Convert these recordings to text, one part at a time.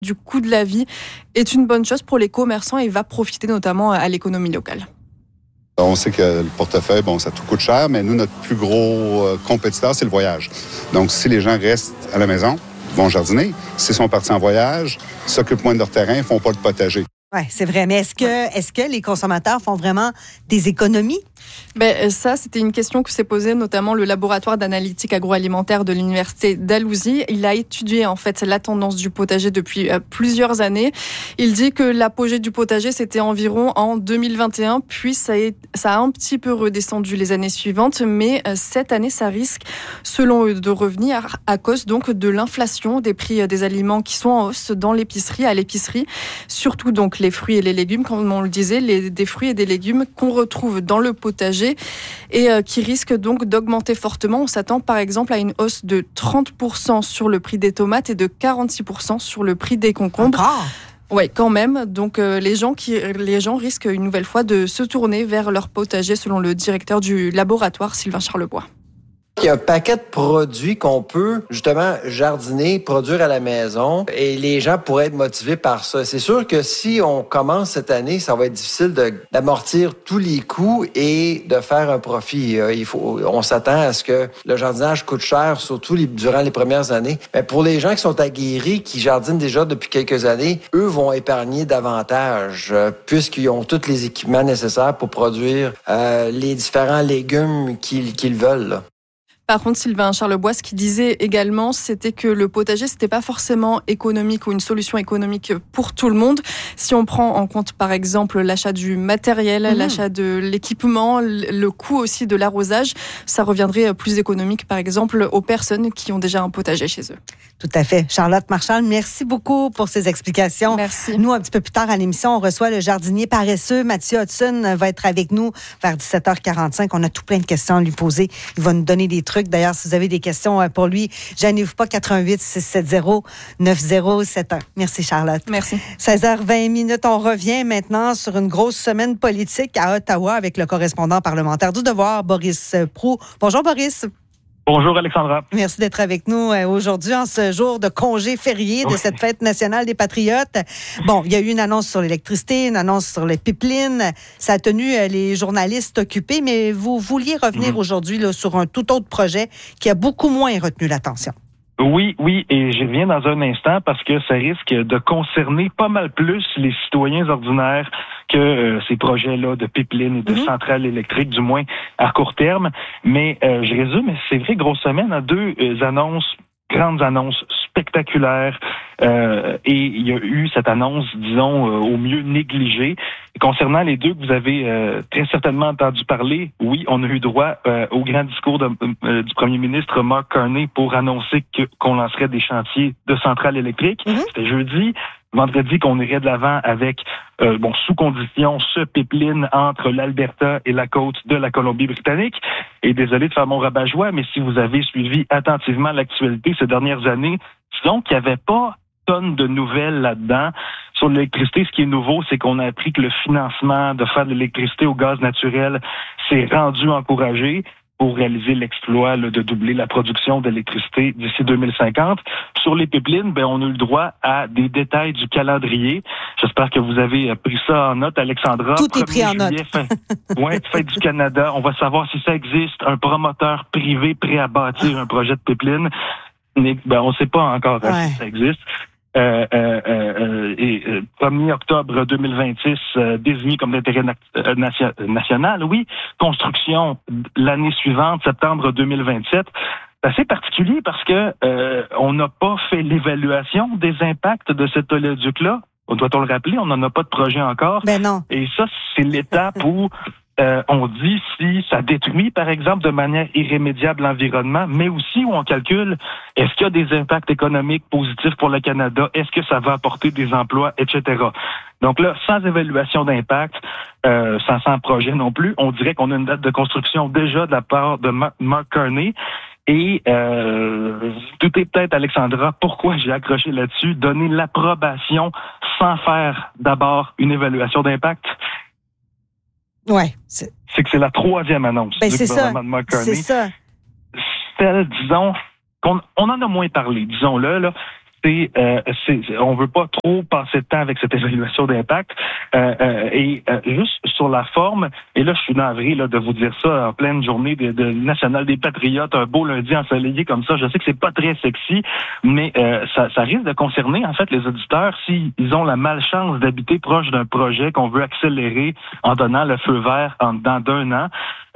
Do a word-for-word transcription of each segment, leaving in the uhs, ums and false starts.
du coût de la vie est une bonne chose pour les commerçants et va profiter notamment à l'économie locale. On sait que le portefeuille, bon, ça tout coûte cher, mais nous, notre plus gros euh, compétiteur, c'est le voyage. Donc, si les gens restent à la maison, vont jardiner, s'ils sont partis en voyage, s'occupent moins de leur terrain, font pas de potager. Oui, c'est vrai. Mais est-ce que, est-ce que les consommateurs font vraiment des économies? Ben, ça, c'était une question que s'est posée notamment le laboratoire d'analytique agroalimentaire de l'Université d'Alousie. Il a étudié en fait la tendance du potager depuis euh, plusieurs années. Il dit que l'apogée du potager, c'était environ en deux mille vingt et un, puis ça, est, ça a un petit peu redescendu les années suivantes, mais euh, cette année, ça risque, selon eux, de revenir à, à cause donc de l'inflation des prix des aliments qui sont en hausse dans l'épicerie, à l'épicerie, surtout donc les fruits et les légumes, comme on le disait, les, des fruits et des légumes qu'on retrouve dans le potager et euh, qui risquent donc d'augmenter fortement. On s'attend par exemple à une hausse de trente pour cent sur le prix des tomates et de quarante-six pour cent sur le prix des concombres. Encore? Oui, quand même. Donc euh, les gens qui, les gens risquent une nouvelle fois de se tourner vers leur potager, selon le directeur du laboratoire, Sylvain Charlebois. Il y a un paquet de produits qu'on peut justement jardiner, produire à la maison et les gens pourraient être motivés par ça. C'est sûr que si on commence cette année, ça va être difficile de, d'amortir tous les coûts et de faire un profit. Il faut, on s'attend à ce que le jardinage coûte cher, surtout les, durant les premières années. Mais pour les gens qui sont aguerris, qui jardinent déjà depuis quelques années, eux vont épargner davantage euh, puisqu'ils ont tous les équipements nécessaires pour produire euh, les différents légumes qu'ils, qu'ils veulent. Là. Par contre, Sylvain Charlebois, ce qu'il disait également, c'était que le potager, c'était pas forcément économique ou une solution économique pour tout le monde. Si on prend en compte, par exemple, l'achat du matériel, mmh. l'achat de l'équipement, le coût aussi de l'arrosage, ça reviendrait plus économique, par exemple, aux personnes qui ont déjà un potager chez eux. Tout à fait. Charlotte Marchal, merci beaucoup pour ces explications. Merci. Nous, un petit peu plus tard à l'émission, on reçoit le jardinier paresseux. Mathieu Hudson va être avec nous vers dix-sept heures quarante-cinq. On a tout plein de questions à lui poser. Il va nous donner des trucs. D'ailleurs, si vous avez des questions pour lui, gênez-vous pas, quatre un huit, six sept zéro, neuf zéro sept un. Merci, Charlotte. Merci. seize heures vingt minutes. On revient maintenant sur une grosse semaine politique à Ottawa avec le correspondant parlementaire du Devoir, Boris Proulx. Bonjour, Boris. Bonjour Alexandra. Merci d'être avec nous aujourd'hui en ce jour de congé férié de cette fête nationale des Patriotes. Bon, il y a eu une annonce sur l'électricité, une annonce sur les pipelines. Ça a tenu les journalistes occupés, mais vous vouliez revenir mmh. aujourd'hui là, sur un tout autre projet qui a beaucoup moins retenu l'attention. Oui, oui, et je reviens dans un instant parce que ça risque de concerner pas mal plus les citoyens ordinaires que euh, ces projets-là de pipeline et de mm-hmm. centrales électriques, du moins à court terme. Mais euh, je résume, c'est vrai, grosse semaine, à deux euh, annonces, grandes annonces spectaculaires. Euh, et il y a eu cette annonce, disons, euh, au mieux négligée. Concernant les deux que vous avez euh, très certainement entendu parler, oui, on a eu droit euh, au grand discours de, euh, du premier ministre Mark Carney pour annoncer que, qu'on lancerait des chantiers de centrales électriques. Mm-hmm. C'était jeudi. Vendredi, qu'on irait de l'avant avec, euh, bon, sous condition, ce pipeline entre l'Alberta et la côte de la Colombie-Britannique. Et désolé de faire mon rabat-joie, mais si vous avez suivi attentivement l'actualité ces dernières années, disons qu'il n'y avait pas tonnes de nouvelles là-dedans. Sur l'électricité, ce qui est nouveau, c'est qu'on a appris que le financement de faire de l'électricité au gaz naturel s'est rendu encouragé pour réaliser l'exploit là, de doubler la production d'électricité d'ici deux mille cinquante. Sur les pipelines, ben, on a eu le droit à des détails du calendrier. J'espère que vous avez pris ça en note, Alexandra. Tout est pris en note. Fin, ouais, fête du Canada. On va savoir si ça existe, un promoteur privé prêt à bâtir un projet de pipeline. Ben, on ne sait pas encore ouais. si ça existe. Euh, euh, euh, et euh, premier octobre deux mille vingt-six, euh, désigné comme d'intérêt na- euh, nation- national, oui. Construction l'année suivante, septembre deux mille vingt-sept. C'est assez particulier parce que euh, on n'a pas fait l'évaluation des impacts de cet oléoduc-là. Doit-on le rappeler? On n'en a pas de projet encore. Ben non. Et ça, c'est l'étape où Euh, on dit si ça détruit, par exemple, de manière irrémédiable l'environnement, mais aussi où on calcule est-ce qu'il y a des impacts économiques positifs pour le Canada, est-ce que ça va apporter des emplois, et cetera. Donc là, sans évaluation d'impact, euh, sans, sans projet non plus, on dirait qu'on a une date de construction déjà de la part de Mark Carney. Et euh, vous doutez peut-être, Alexandra, pourquoi j'ai accroché là-dessus, donner l'approbation sans faire d'abord une évaluation d'impact. Ouais, c'est... c'est que c'est la troisième annonce ben, du c'est gouvernement ça. de Mark Carney. C'est ça. Celle, disons, qu'on on en a moins parlé, disons-le, là. C'est, euh, c'est, on veut pas trop passer de temps avec cette évaluation d'impact. Euh, euh, et euh, juste sur la forme, et là, je suis navré là, de vous dire ça en pleine journée de, de National des Patriotes, un beau lundi ensoleillé comme ça. Je sais que c'est pas très sexy, mais euh, ça, ça risque de concerner en fait les auditeurs s'ils ont la malchance d'habiter proche d'un projet qu'on veut accélérer en donnant le feu vert en dedans d'un an.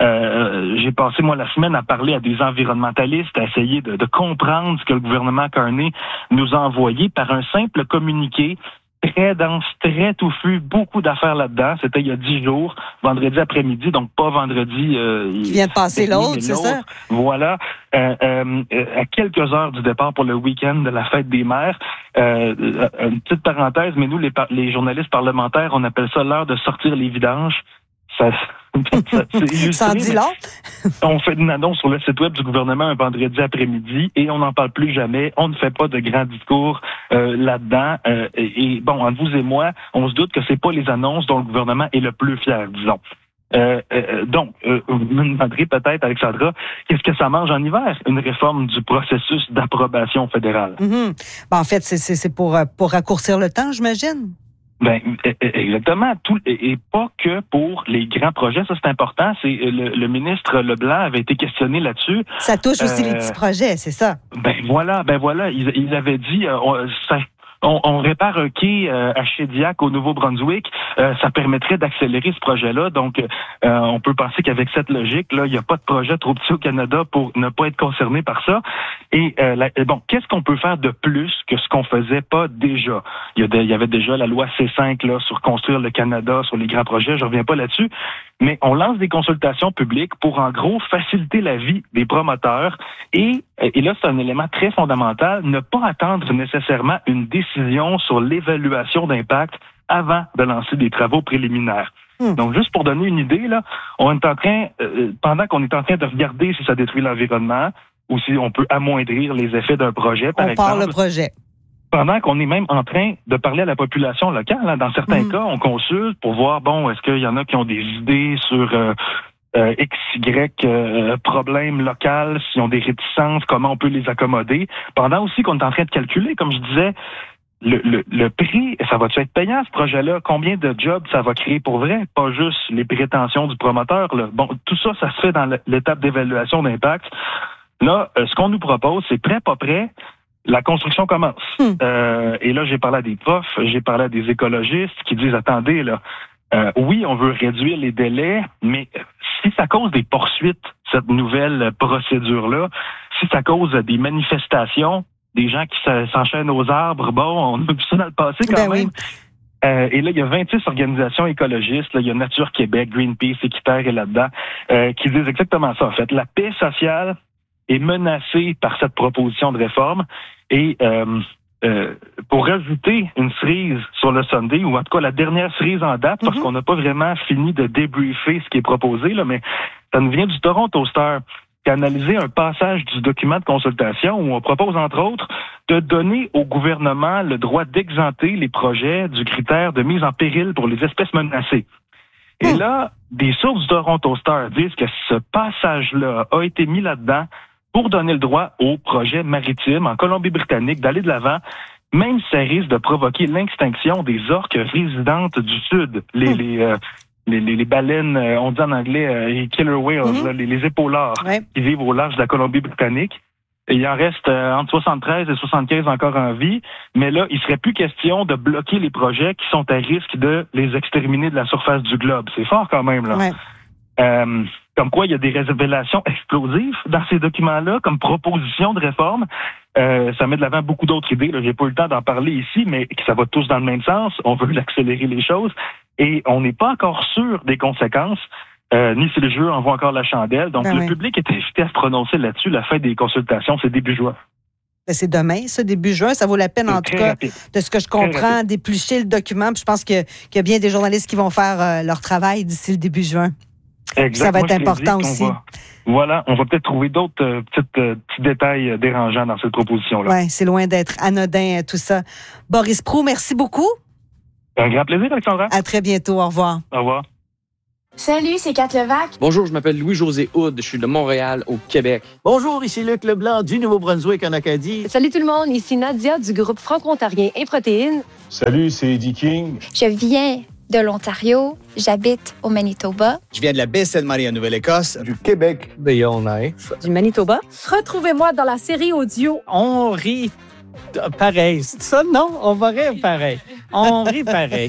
Euh, j'ai passé, moi, la semaine à parler à des environnementalistes, à essayer de, de comprendre ce que le gouvernement Carney nous a envoyé par un simple communiqué très dense, très touffu, beaucoup d'affaires là-dedans. C'était il y a dix jours, vendredi après-midi, donc pas vendredi... Euh, Qui vient de passer l'autre, c'est ça? Voilà. Euh, euh, à quelques heures du départ pour le week-end de la fête des mères. Euh, une petite parenthèse, mais nous, les, par- les journalistes parlementaires, on appelle ça l'heure de sortir les vidanges. Ça, ça, c'est ça en dit long. On fait une annonce sur le site web du gouvernement un vendredi après-midi et on n'en parle plus jamais. On ne fait pas de grands discours euh, là-dedans. Euh, et, et bon, entre vous et moi, on se doute que c'est pas les annonces dont le gouvernement est le plus fier, disons. Euh, euh, donc, euh, vous me demanderez peut-être, Alexandra, qu'est-ce que ça mange en hiver? Une réforme du processus d'approbation fédérale. Mm-hmm. Ben, en fait, c'est, c'est, c'est pour, pour raccourcir le temps, j'imagine. Ben exactement, tout et pas que pour les grands projets, ça c'est important. C'est le, le ministre Leblanc avait été questionné là-dessus. Ça touche aussi euh, les petits projets, c'est ça. Ben voilà, ben voilà, il, il avait dit, euh, on, ça, on, on répare un quai euh, à Shediac au Nouveau-Brunswick, euh, ça permettrait d'accélérer ce projet-là. Donc, euh, on peut penser qu'avec cette logique-là, il n'y a pas de projet trop petit au Canada pour ne pas être concerné par ça. Et euh, la, bon, qu'est-ce qu'on peut faire de plus que ce qu'on faisait pas déjà? Il y, a de, il y avait déjà la loi C cinq là, sur construire le Canada, sur les grands projets, je reviens pas là-dessus, mais on lance des consultations publiques pour, en gros, faciliter la vie des promoteurs et, et là, c'est un élément très fondamental, ne pas attendre nécessairement une décision sur l'évaluation d'impact avant de lancer des travaux préliminaires. Mmh. Donc, juste pour donner une idée, là, on est en train, euh, pendant qu'on est en train de regarder si ça détruit l'environnement ou si on peut amoindrir les effets d'un projet, par on exemple. On parle le projet. Pendant qu'on est même en train de parler à la population locale, hein, dans certains mmh. cas, on consulte pour voir, bon, est-ce qu'il y en a qui ont des idées sur euh, euh, X, Y euh, problèmes locaux, s'ils ont des réticences, comment on peut les accommoder. Pendant aussi qu'on est en train de calculer, comme je disais, le, le, le prix, ça va-tu être payant, ce projet-là? Combien de jobs ça va créer pour vrai? Pas juste les prétentions du promoteur, là. Bon, tout ça, ça se fait dans l'étape d'évaluation d'impact. Là, euh, ce qu'on nous propose, c'est prêt, pas prêt. La construction commence. Mmh. Euh, et là, j'ai parlé à des profs, j'ai parlé à des écologistes qui disent, attendez, là, euh, oui, on veut réduire les délais, mais si ça cause des poursuites, cette nouvelle procédure-là, si ça cause des manifestations, des gens qui s'enchaînent aux arbres, bon, on a vu ça dans le passé quand ben même. Oui. Euh, et là, il y a vingt-six organisations écologistes, là, il y a Nature Québec, Greenpeace, Équiterre est là-dedans, euh, qui disent exactement ça, en fait. La paix sociale est menacée par cette proposition de réforme. Et euh, euh, pour rajouter une cerise sur le Sunday, ou en tout cas la dernière cerise en date, parce mm-hmm. qu'on n'a pas vraiment fini de débriefer ce qui est proposé, là, mais ça nous vient du Toronto Star, qui a analysé un passage du document de consultation où on propose, entre autres, de donner au gouvernement le droit d'exempter les projets du critère de mise en péril pour les espèces menacées. Et mm. là, des sources du Toronto Star disent que ce passage-là a été mis là-dedans pour donner le droit aux projets maritimes en Colombie-Britannique d'aller de l'avant, même si ça risque de provoquer l'extinction des orques résidentes du Sud, les, mmh. les, euh, les, les, les baleines, euh, on dit en anglais, euh, les killer whales, mmh. là, les, les épaulards ouais. qui vivent au large de la Colombie-Britannique. Et il en reste euh, entre soixante-treize et soixante-quinze encore en vie, mais là, il serait plus question de bloquer les projets qui sont à risque de les exterminer de la surface du globe. C'est fort quand même, là. Ouais. Euh, comme quoi il y a des révélations explosives dans ces documents-là, comme proposition de réforme. Euh, ça met de l'avant beaucoup d'autres idées. Là. J'ai pas eu le temps d'en parler ici, mais ça va tous dans le même sens. On veut accélérer les choses et on n'est pas encore sûr des conséquences, euh, ni si le jeu envoie encore la chandelle. Donc, ben le oui. public est invité à se prononcer là-dessus. La fin des consultations, c'est début juin. C'est demain, ça, début juin. Ça vaut la peine, en tout cas, rapide. de ce que je comprends, d'éplucher le document. Puis je pense que, qu'il y a bien des journalistes qui vont faire euh, leur travail d'ici le début juin. Exactement. Ça va être important aussi. Va, voilà, on va peut-être trouver d'autres euh, petites, euh, petits détails euh, dérangeants dans cette proposition-là. Oui, c'est loin d'être anodin, tout ça. Boris Proulx, merci beaucoup. Un grand plaisir, Alexandra. À très bientôt. Au revoir. Au revoir. Salut, c'est Kat Levac. Bonjour, je m'appelle Louis-José Hood, je suis de Montréal, au Québec. Bonjour, ici Luc Leblanc du Nouveau-Brunswick en Acadie. Salut tout le monde, ici Nadia du groupe franco-ontarien Improtéines. Salut, c'est Eddie King. Je viens de l'Ontario, j'habite au Manitoba. Je viens de la baie Sainte-Marie en Nouvelle-Écosse. Du Québec. De Yellowknife. Du Manitoba. Retrouvez-moi dans la série audio On rit pareil. C'est ça, non? On va rire pareil. On rit pareil.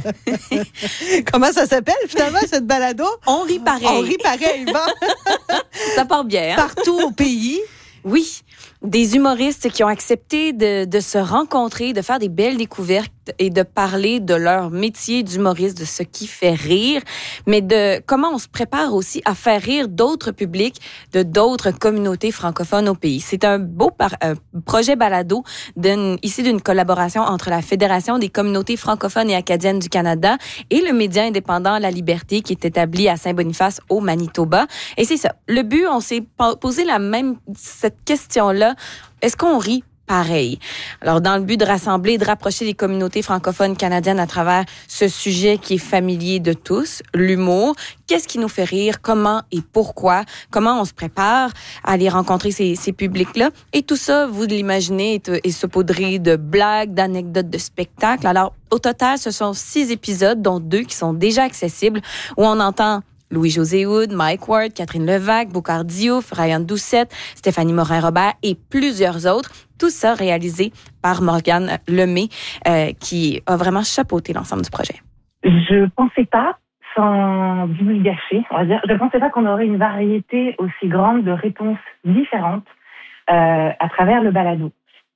Comment ça s'appelle, finalement, cette balado? On rit pareil. On rit pareil, bon. Ça part bien. Hein? Partout au pays. Oui, des humoristes qui ont accepté de, de se rencontrer, de faire des belles découvertes et de parler de leur métier d'humoriste, de ce qui fait rire, mais de comment on se prépare aussi à faire rire d'autres publics de d'autres communautés francophones au pays. C'est un beau par, un projet balado d'une, ici d'une collaboration entre la Fédération des communautés francophones et acadiennes du Canada et le média indépendant La Liberté qui est établi à Saint-Boniface au Manitoba. Et c'est ça. Le but, on s'est posé la même cette question-là. Est-ce qu'on rit pareil? Alors, dans le but de rassembler et de rapprocher les communautés francophones canadiennes à travers ce sujet qui est familier de tous, l'humour, qu'est-ce qui nous fait rire, comment et pourquoi, comment on se prépare à aller rencontrer ces, ces publics-là. Et tout ça, vous l'imaginez, est, est saupoudré de blagues, d'anecdotes, de spectacles. Alors, au total, ce sont six épisodes, dont deux qui sont déjà accessibles, où on entend Louis-José Hood, Mike Ward, Catherine Levac, Boucard Diouf, Ryan Doucette, Stéphanie Morin-Robert et plusieurs autres. Tout ça réalisé par Morgane Lemay, euh, qui a vraiment chapeauté l'ensemble du projet. Je pensais pas, sans divulgacher, on va dire, je pensais pas qu'on aurait une variété aussi grande de réponses différentes euh, à travers le balado.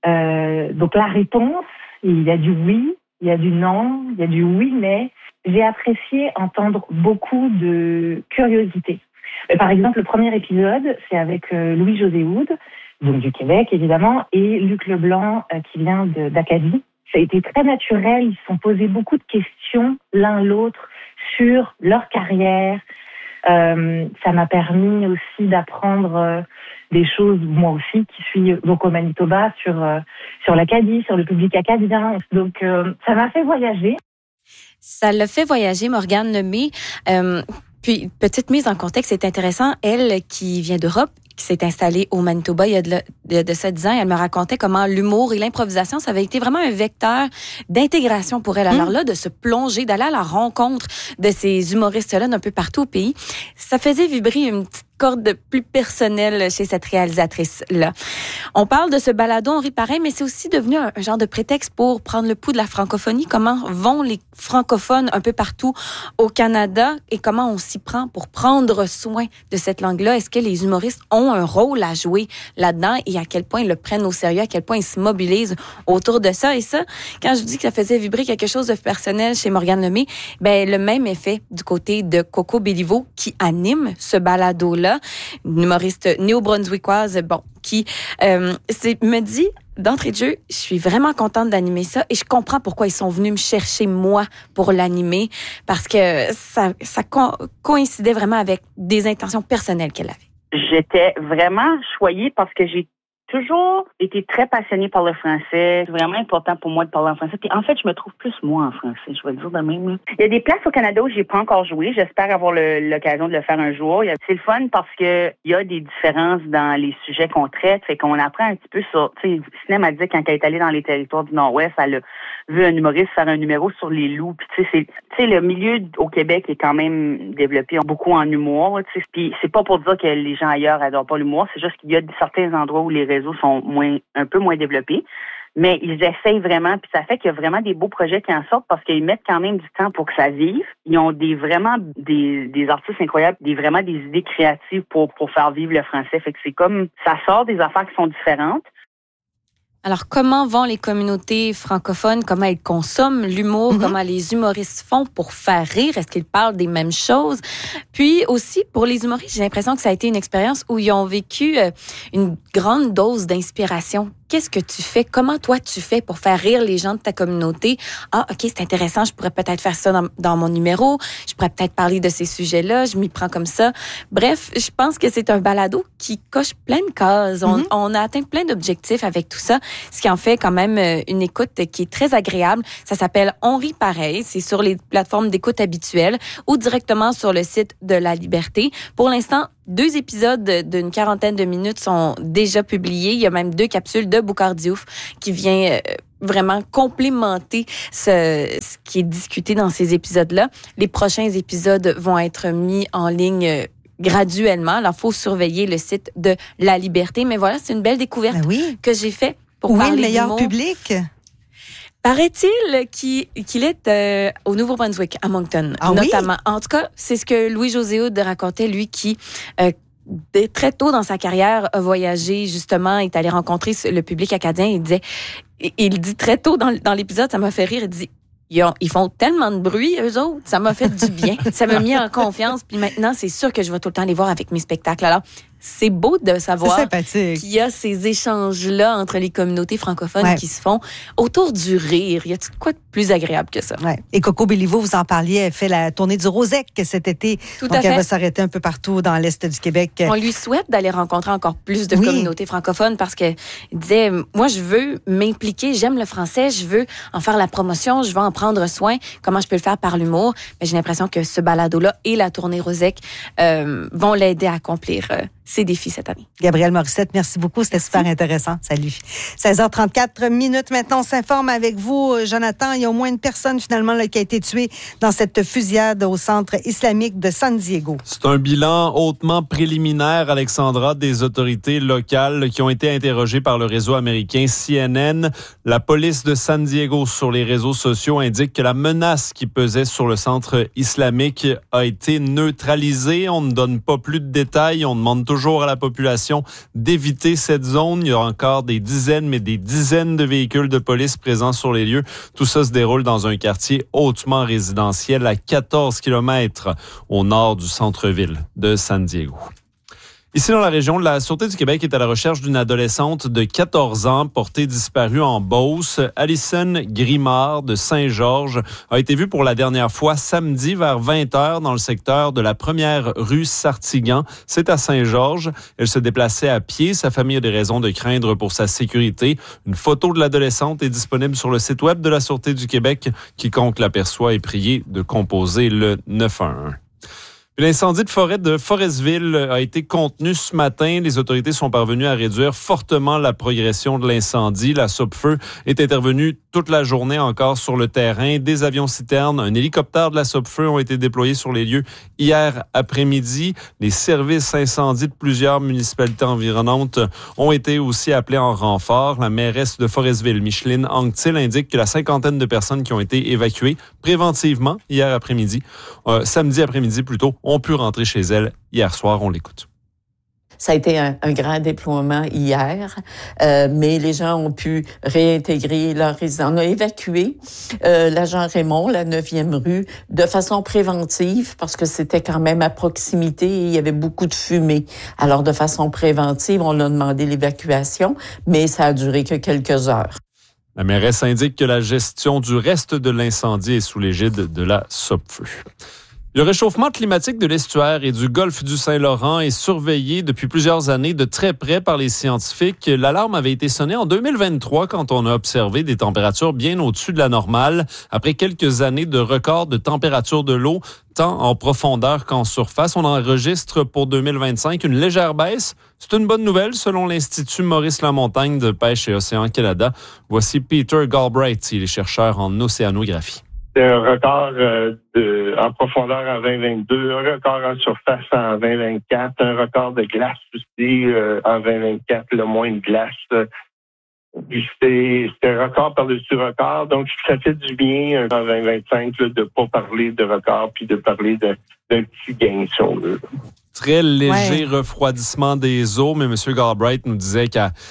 Euh, donc la réponse, il y a du oui, il y a du non, il y a du oui mais. J'ai apprécié entendre beaucoup de curiosité. Par exemple, le premier épisode, c'est avec euh, Louis-José Hood, donc du Québec évidemment, et Luc Leblanc euh, qui vient de, d'Acadie. Ça a été très naturel, ils se sont posés beaucoup de questions l'un l'autre sur leur carrière. Euh, ça m'a permis aussi d'apprendre euh, des choses, moi aussi, qui suis donc au Manitoba, sur, euh, sur l'Acadie, sur le public acadien. Donc euh, ça m'a fait voyager. Ça l'a fait voyager, Morgane Lemay. Euh, puis, petite mise en contexte, c'est intéressant. Elle, qui vient d'Europe, qui s'est installée au Manitoba il y a de, de, de ça dix ans, elle me racontait comment l'humour et l'improvisation, ça avait été vraiment un vecteur d'intégration pour elle. Alors là, de se plonger, d'aller à la rencontre de ces humoristes-là d'un peu partout au pays, ça faisait vibrer une petite corde plus personnelle chez cette réalisatrice-là. On parle de ce balado, on rit pareil, mais c'est aussi devenu un, un genre de prétexte pour prendre le pouls de la francophonie. Comment vont les francophones un peu partout au Canada et comment on s'y prend pour prendre soin de cette langue-là? Est-ce que les humoristes ont un rôle à jouer là-dedans et à quel point ils le prennent au sérieux, à quel point ils se mobilisent autour de ça? Et ça, quand je dis que ça faisait vibrer quelque chose de personnel chez Morgane Lemay, ben le même effet du côté de Coco Béliveau qui anime ce balado-là, une humoriste néo-brunswickoise, bon, qui euh, c'est, me dit d'entrée de jeu, je suis vraiment contente d'animer ça et je comprends pourquoi ils sont venus me chercher, moi, pour l'animer, parce que ça, ça co- coïncidait vraiment avec des intentions personnelles qu'elle avait. J'étais vraiment choyée parce que j'ai toujours été très passionnée par le français. C'est vraiment important pour moi de parler en français. Puis en fait, je me trouve plus moi en français, je vais le dire de même. Il y a des places au Canada où j'ai pas encore joué. J'espère avoir le, l'occasion de le faire un jour. C'est le fun parce que il y a des différences dans les sujets qu'on traite. Fait qu'on apprend un petit peu sur... Tu sais, Sinem a dit quand elle est allée dans les territoires du Nord-Ouest, elle a vu un humoriste faire un numéro sur les loups. Puis tu sais, c'est, tu sais, le milieu au Québec est quand même développé beaucoup en humour. Tu sais, puis c'est pas pour dire que les gens ailleurs adorent pas l'humour. C'est juste qu'il y a certains endroits où les réseaux sont moins, un peu moins développés, mais ils essayent vraiment, puis ça fait qu'il y a vraiment des beaux projets qui en sortent parce qu'ils mettent quand même du temps pour que ça vive. Ils ont des vraiment des, des artistes incroyables, des vraiment des idées créatives pour, pour faire vivre le français. Fait que c'est comme, ça sort des affaires qui sont différentes. Alors, comment vont les communautés francophones? Comment elles consomment l'humour? Mm-hmm. Comment les humoristes font pour faire rire? Est-ce qu'ils parlent des mêmes choses? Puis aussi, pour les humoristes, j'ai l'impression que ça a été une expérience où ils ont vécu une grande dose d'inspiration qu'est-ce que tu fais? Comment toi tu fais pour faire rire les gens de ta communauté? Ah, OK, c'est intéressant, je pourrais peut-être faire ça dans, dans mon numéro, je pourrais peut-être parler de ces sujets-là, je m'y prends comme ça. Bref, je pense que c'est un balado qui coche plein de cases. On, mm-hmm. on a atteint plein d'objectifs avec tout ça, ce qui en fait quand même une écoute qui est très agréable. Ça s'appelle On rit pareil, c'est sur les plateformes d'écoute habituelles ou directement sur le site de La Liberté. Pour l'instant, deux épisodes d'une quarantaine de minutes sont déjà publiés. Il y a même deux capsules de Boukhar Diouf qui vient euh, vraiment complémenter ce, ce qui est discuté dans ces épisodes-là. Les prochains épisodes vont être mis en ligne euh, graduellement. Alors, il faut surveiller le site de La Liberté. Mais voilà, c'est une belle découverte ben oui. que j'ai faite pour Où parler est le meilleur d'humour. public? Paraît-il qu'il, qu'il est euh, au Nouveau-Brunswick, à Moncton, ah notamment. Oui? En tout cas, c'est ce que Louis-José Hood racontait, lui, qui, euh, dès très tôt dans sa carrière, a voyagé, justement, est allé rencontrer le public acadien. Il disait, il dit très tôt dans, dans l'épisode, ça m'a fait rire, il dit, Ils, ont, ils font tellement de bruit, eux autres. Ça m'a fait du bien. Ça m'a mis en confiance. Puis maintenant, c'est sûr que je vais tout le temps les voir avec mes spectacles. Alors, c'est beau de savoir qu'il y a ces échanges-là entre les communautés francophones ouais. qui se font autour du rire. Y a-t-il quoi de plus agréable que ça? Ouais. Et Coco Béliveau, vous en parliez, elle fait la tournée du Rosec cet été. Tout Donc, à fait. elle va s'arrêter un peu partout dans l'Est du Québec. On lui souhaite d'aller rencontrer encore plus de oui. communautés francophones parce qu'elle disait, moi, je veux m'impliquer, j'aime le français, je veux en faire la promotion, je veux en prendre soin. Comment je peux le faire par l'humour? Mais j'ai l'impression que ce balado-là et la tournée Rosec euh, vont l'aider à accomplir euh, ses défis cette année. Gabrielle Morissette, merci beaucoup. C'était super intéressant. Salut. seize heures trente-quatre minutes. Maintenant, on s'informe avec vous, Jonathan. Il y a au moins une personne, finalement, là, qui a été tuée dans cette fusillade au centre islamique de San Diego. C'est un bilan hautement préliminaire, Alexandra, des autorités locales qui ont été interrogées par le réseau américain C N N. La police de San Diego, sur les réseaux sociaux, indique que la menace qui pesait sur le centre islamique a été neutralisée. On ne donne pas plus de détails. On demande toujours à la population d'éviter cette zone. Il y a encore des dizaines, mais des dizaines de véhicules de police présents sur les lieux. Tout ça se déroule dans un quartier hautement résidentiel à quatorze kilomètres au nord du centre-ville de San Diego. Ici, dans la région, la Sûreté du Québec est à la recherche d'une adolescente de quatorze ans portée disparue en Beauce. Alison Grimard de Saint-Georges a été vue pour la dernière fois samedi vers vingt heures dans le secteur de la première rue Sartigan. C'est à Saint-Georges. Elle se déplaçait à pied. Sa famille a des raisons de craindre pour sa sécurité. Une photo de l'adolescente est disponible sur le site web de la Sûreté du Québec. Quiconque l'aperçoit est prié de composer le neuf un un. L'incendie de forêt de Forestville a été contenu ce matin. Les autorités sont parvenues à réduire fortement la progression de l'incendie. La Sopfeu est intervenue toute la journée encore sur le terrain. Des avions-citernes, un hélicoptère de la Sopfeu ont été déployés sur les lieux hier après-midi. Les services incendies de plusieurs municipalités environnantes ont été aussi appelés en renfort. La mairesse de Forestville, Micheline Anctil, indique que la cinquantaine de personnes qui ont été évacuées préventivement hier après-midi, euh, samedi après-midi plutôt, ont pu rentrer chez elles hier soir. On l'écoute. Ça a été un, un grand déploiement hier, euh, mais les gens ont pu réintégrer leur résidence. On a évacué euh, l'agent Raymond, la neuvième rue, de façon préventive, parce que c'était quand même à proximité et il y avait beaucoup de fumée. Alors, de façon préventive, on a demandé l'évacuation, mais ça a duré que quelques heures. La mairesse indique que la gestion du reste de l'incendie est sous l'égide de la Sopfeu. Le réchauffement climatique de l'estuaire et du golfe du Saint-Laurent est surveillé depuis plusieurs années de très près par les scientifiques. L'alarme avait été sonnée en deux mille vingt-trois quand on a observé des températures bien au-dessus de la normale. Après quelques années de records de température de l'eau, tant en profondeur qu'en surface, on enregistre pour deux mille vingt-cinq une légère baisse. C'est une bonne nouvelle selon l'Institut Maurice Lamontagne de Pêche et Océan Canada. Voici Peter Galbraith, il est chercheur en océanographie. C'est un record euh, de, en profondeur en vingt vingt-deux, un record en surface en vingt vingt-quatre, un record de glace aussi euh, en vingt vingt-quatre, le moins de glace. Euh, c'est, c'est un record par-dessus record, donc ça fait du bien euh, en vingt vingt-cinq là, de ne pas parler de record puis de parler de, d'un petit gain, si on veut. Très léger ouais. refroidissement des eaux, mais M. Galbraith nous disait qu'à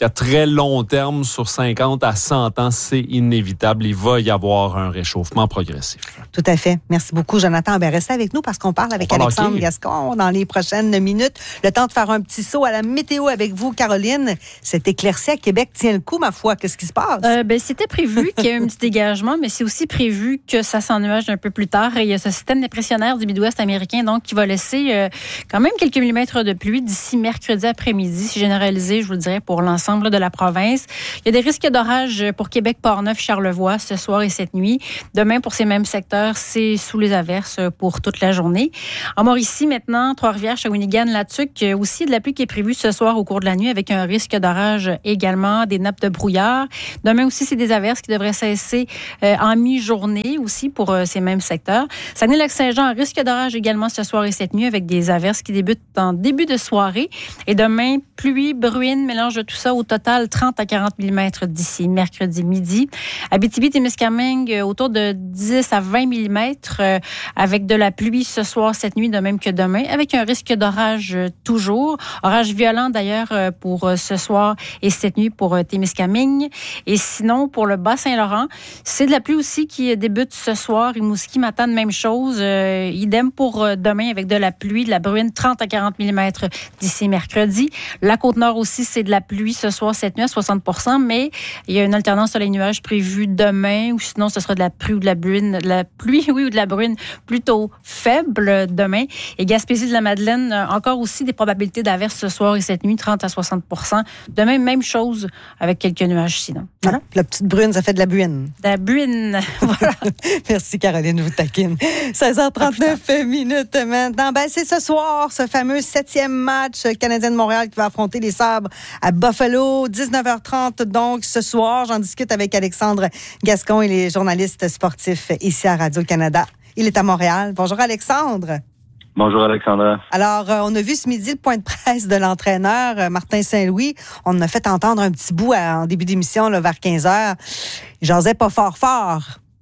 qu'à très long terme, sur cinquante à cent ans, c'est inévitable. Il va y avoir un réchauffement progressif. Tout à fait. Merci beaucoup, Jonathan. Ben, restez avec nous parce qu'on parle avec on parle Alexandre hockey. Gascon dans les prochaines minutes. Le temps de faire un petit saut à la météo avec vous, Caroline. Cette éclaircie à Québec tient le coup, ma foi. Qu'est-ce qui se passe? Euh, ben, c'était prévu qu'il y ait un petit dégagement, mais c'est aussi prévu que ça s'ennuage un peu plus tard. Et il y a ce système dépressionnaire du Midwest américain, donc, qui va laisser euh, quand même quelques millimètres de pluie d'ici mercredi après-midi, si généralisé, je vous le dirais, pour l'ensemble de la province. Il y a des risques d'orage pour Québec, Portneuf, Charlevoix ce soir et cette nuit. Demain, pour ces mêmes secteurs, c'est sous les averses pour toute la journée. En Mauricie, maintenant, Trois-Rivières, Shawinigan, Latuc, aussi de la pluie qui est prévue ce soir au cours de la nuit avec un risque d'orage également, des nappes de brouillard. Demain aussi, c'est des averses qui devraient cesser euh, en mi-journée aussi pour euh, ces mêmes secteurs. Saguenay-Lac-Saint-Jean, risque d'orage également ce soir et cette nuit avec des averses qui débutent en début de soirée. Et demain, pluie, bruine, mélange de tout ça. Au total, trente à quarante millimètres d'ici mercredi midi. Abitibi-Témiscamingue, autour de dix à vingt millimètres euh, avec de la pluie ce soir, cette nuit, de même que demain, avec un risque d'orage euh, toujours. Orage violent d'ailleurs euh, pour euh, ce soir et cette nuit pour euh, Témiscamingue. Et sinon, pour le Bas-Saint-Laurent, c'est de la pluie aussi qui débute ce soir. Rimouski, Matane, même chose. Euh, idem pour euh, demain avec de la pluie, de la bruine, trente à quarante millimètres d'ici mercredi. La Côte-Nord aussi, c'est de la pluie ce soir, cette nuit à soixante pour cent, mais il y a une alternance soleil-nuage prévue demain, ou sinon ce sera de la pluie ou de la bruine, de la pluie, oui, ou de la bruine plutôt faible demain. Et Gaspésie de la Madeleine, encore aussi des probabilités d'averses ce soir et cette nuit, trente à soixante pour cent. Demain, même chose avec quelques nuages sinon. Voilà. La petite brune, ça fait de la buine. De la buine, voilà. Merci Caroline, je vous taquine. seize heures trente-neuf minutes maintenant. Ben, c'est ce soir, ce fameux septième match canadien de Montréal qui va affronter les Sabres à Buffalo. dix-neuf heures trente donc ce soir. J'en discute avec Alexandre Gascon et les journalistes sportifs ici à Radio-Canada. Il est à Montréal. Bonjour Alexandre. Bonjour Alexandra. Alors, euh, on a vu ce midi le point de presse de l'entraîneur euh, Martin Saint-Louis. On a fait entendre un petit bout à, en début d'émission là, vers quinze heures. Il jasait pas fort fort.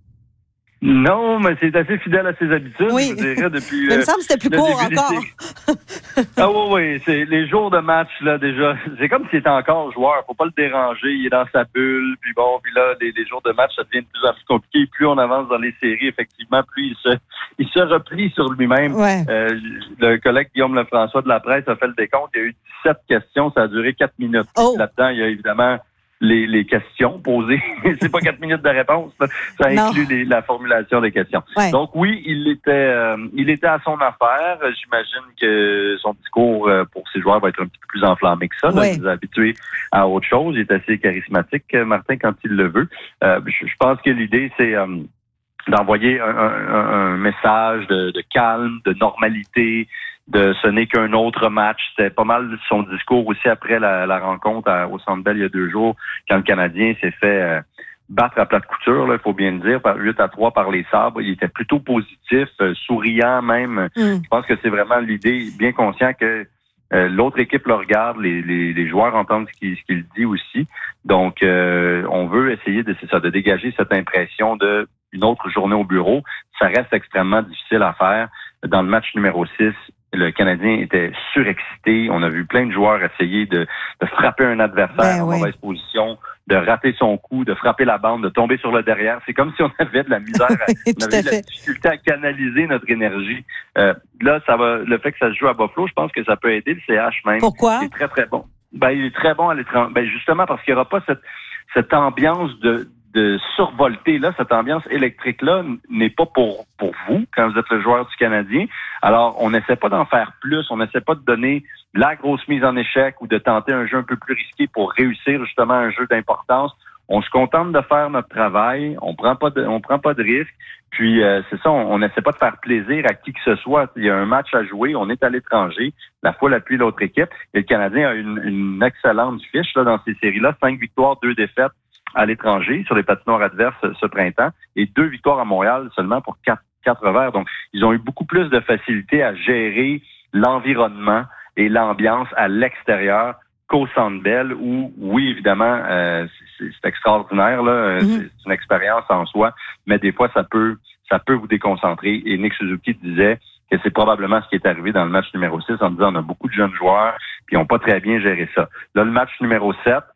Non, mais c'est assez fidèle à ses habitudes, oui. je dirais, depuis... Il me semble que c'était plus court encore. Ah oui, oui, c'est les jours de match, là, déjà, c'est comme s'il était encore joueur, faut pas le déranger, il est dans sa bulle, puis bon, puis là, les, les jours de match, ça devient de plus en plus compliqué, plus on avance dans les séries, effectivement, plus il se, il se replie sur lui-même. Ouais. Euh, le collègue Guillaume Lefrançois de la presse a fait le décompte, il y a eu dix-sept questions, ça a duré quatre minutes. Oh. Là-dedans, il y a évidemment... Les, les questions posées. C'est pas quatre minutes de réponse. Là. Ça inclut les, la formulation des questions. Ouais. Donc oui, il était euh, il était à son affaire. J'imagine que son discours euh, pour ses joueurs va être un petit peu plus enflammé que ça. Là. Ouais. Il nous a habitués à autre chose. Il est assez charismatique, Martin, quand il le veut. Euh, je, je pense que l'idée, c'est euh, d'envoyer un, un, un message de, de calme, de normalité, de ce n'est qu'un autre match. C'était pas mal son discours aussi après la, la rencontre à, au Centre Bell il y a deux jours, quand le Canadien s'est fait euh, battre à plate couture, il faut bien le dire, par huit à trois par les Sabres. Il était plutôt positif, euh, souriant même. Mm. Je pense que c'est vraiment l'idée, bien conscient que euh, l'autre équipe le regarde, les, les, les joueurs entendent ce qu'il, ce qu'il dit aussi. Donc, euh, on veut essayer de, c'est ça, de dégager cette impression de une autre journée au bureau. Ça reste extrêmement difficile à faire. Dans le match numéro six, le Canadien était surexcité. On a vu plein de joueurs essayer de, de frapper un adversaire ben en oui. mauvaise position, de rater son coup, de frapper la bande, de tomber sur le derrière. C'est comme si on avait de la misère, à, on avait de la difficulté à canaliser notre énergie. Euh, là, ça va. Le fait que ça se joue à Buffalo, je pense que ça peut aider le C H même. Pourquoi? Il est très, très bon. Ben, il est très bon à l'étranger. Ben, justement parce qu'il n'y aura pas cette, cette ambiance de de survolter, là, cette ambiance électrique-là n'est pas pour pour vous quand vous êtes le joueur du Canadien. Alors, on n'essaie pas d'en faire plus, on n'essaie pas de donner la grosse mise en échec ou de tenter un jeu un peu plus risqué pour réussir justement un jeu d'importance. On se contente de faire notre travail, on prend pas de, on prend pas de risques. Puis euh, c'est ça, on n'essaie pas de faire plaisir à qui que ce soit. Il y a un match à jouer, on est à l'étranger, la fois appuie l'autre équipe. Et le Canadien a une, une excellente fiche là dans ces séries-là, cinq victoires, deux défaites à l'étranger sur les patinoires adverses ce printemps et deux victoires à Montréal seulement pour quatre, quatre verts. Donc, ils ont eu beaucoup plus de facilité à gérer l'environnement et l'ambiance à l'extérieur qu'au Centre Bell où, oui, évidemment, euh, c'est, c'est extraordinaire, là, mm-hmm. c'est une expérience en soi, mais des fois, ça peut ça peut vous déconcentrer. Et Nick Suzuki disait que c'est probablement ce qui est arrivé dans le match numéro six en disant on a beaucoup de jeunes joueurs puis ils n'ont pas très bien géré ça. Là, le match numéro sept,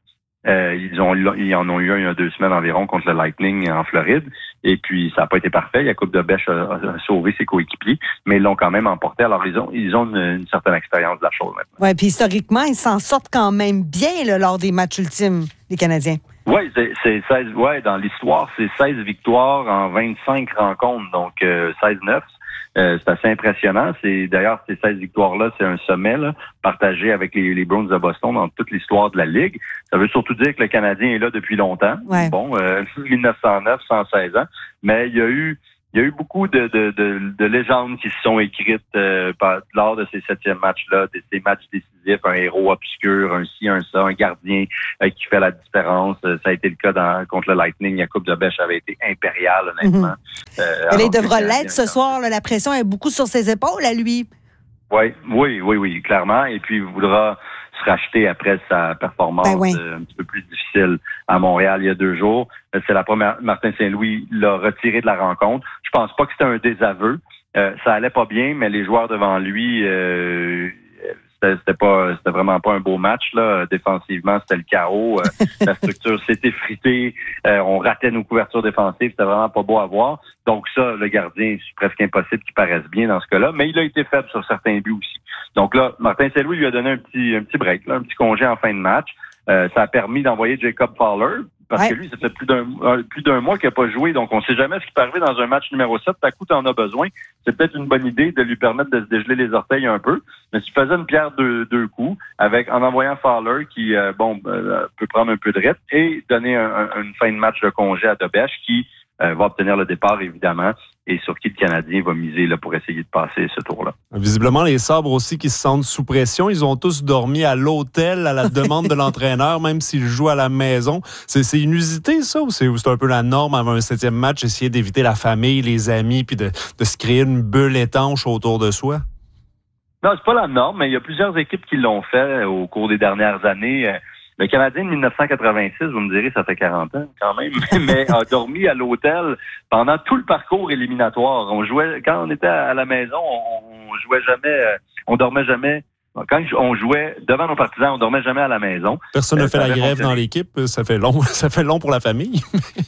Euh, ils, ont, ils en ont eu un il y a deux semaines environ contre le Lightning en Floride. Et puis, ça n'a pas été parfait. Jakub de Bech a, a sauvé ses coéquipiers, mais ils l'ont quand même emporté. Alors, ils ont, ils ont une, une certaine expérience de la chose maintenant. Oui, puis historiquement, ils s'en sortent quand même bien là, lors des matchs ultimes, les Canadiens. Oui, c'est, c'est seize. Ouais, dans l'histoire, c'est seize victoires en vingt-cinq rencontres, donc euh, seize neuf. Euh, c'est assez impressionnant. C'est d'ailleurs ces seize victoires-là, c'est un sommet là, partagé avec les, les Bruins de Boston dans toute l'histoire de la Ligue. Ça veut surtout dire que le Canadien est là depuis longtemps. Ouais. Bon, euh, mille neuf cent neuf, cent seize ans. Mais il y a eu il y a eu beaucoup de, de, de, de légendes qui se sont écrites euh, par, lors de ces septièmes matchs-là, de ces matchs décisifs, un héros obscur, un ci, un ça, un gardien euh, qui fait la différence. Euh, ça a été le cas dans, contre le Lightning. Jakub de Bech avait été impérial, honnêtement. Mm-hmm. Euh, il devra l'être ce soir. Là, la pression est beaucoup sur ses épaules à lui. Oui, oui, oui, oui, clairement. Et puis, il voudra se racheter après sa performance ben oui. euh, un petit peu plus difficile à Montréal il y a deux jours. C'est la première. Martin Saint-Louis l'a retiré de la rencontre. Je pense pas que c'était un désaveu. Euh, ça allait pas bien, mais les joueurs devant lui, euh, c'était, c'était pas, c'était vraiment pas un beau match là. Défensivement, c'était le chaos. Euh, la structure s'était effritée. Euh, on ratait nos couvertures défensives. C'était vraiment pas beau à voir. Donc ça, le gardien, c'est presque impossible qu'il paraisse bien dans ce cas-là. Mais il a été faible sur certains buts aussi. Donc là, Martin Saint-Louis lui a donné un petit, un petit break, là, un petit congé en fin de match. Euh, ça a permis d'envoyer Jacob Fowler, parce ouais. que lui, ça fait plus d'un, plus d'un mois qu'il n'a pas joué, donc on ne sait jamais ce qui peut arriver dans un match numéro sept. Tout à coup, tu en as besoin. C'est peut-être une bonne idée de lui permettre de se dégeler les orteils un peu. Mais si tu faisais une pierre de deux coups, avec en envoyant Fowler, qui euh, bon euh, peut prendre un peu de rythme, et donner un, un, une fin de match de congé à de Bech, qui euh, va obtenir le départ, évidemment, et sur qui le Canadien va miser là, pour essayer de passer ce tour-là. Visiblement, les Sabres aussi qui se sentent sous pression. Ils ont tous dormi à l'hôtel à la demande de l'entraîneur, même s'ils jouent à la maison. C'est, c'est inusité, ça, ou c'est, ou c'est un peu la norme avant un septième match, essayer d'éviter la famille, les amis, puis de, de se créer une bulle étanche autour de soi? Non, c'est pas la norme, mais il y a plusieurs équipes qui l'ont fait au cours des dernières années. Le Canadien de dix-neuf cent quatre-vingt-six, vous me direz, ça fait quarante ans quand même, mais a dormi à l'hôtel pendant tout le parcours éliminatoire. On jouait, quand on était à la maison, on, on jouait jamais, on dormait jamais. Quand on jouait devant nos partisans, on dormait jamais à la maison. Personne ne euh, fait la grève fonctionné. Dans l'équipe, ça fait long, ça fait long pour la famille.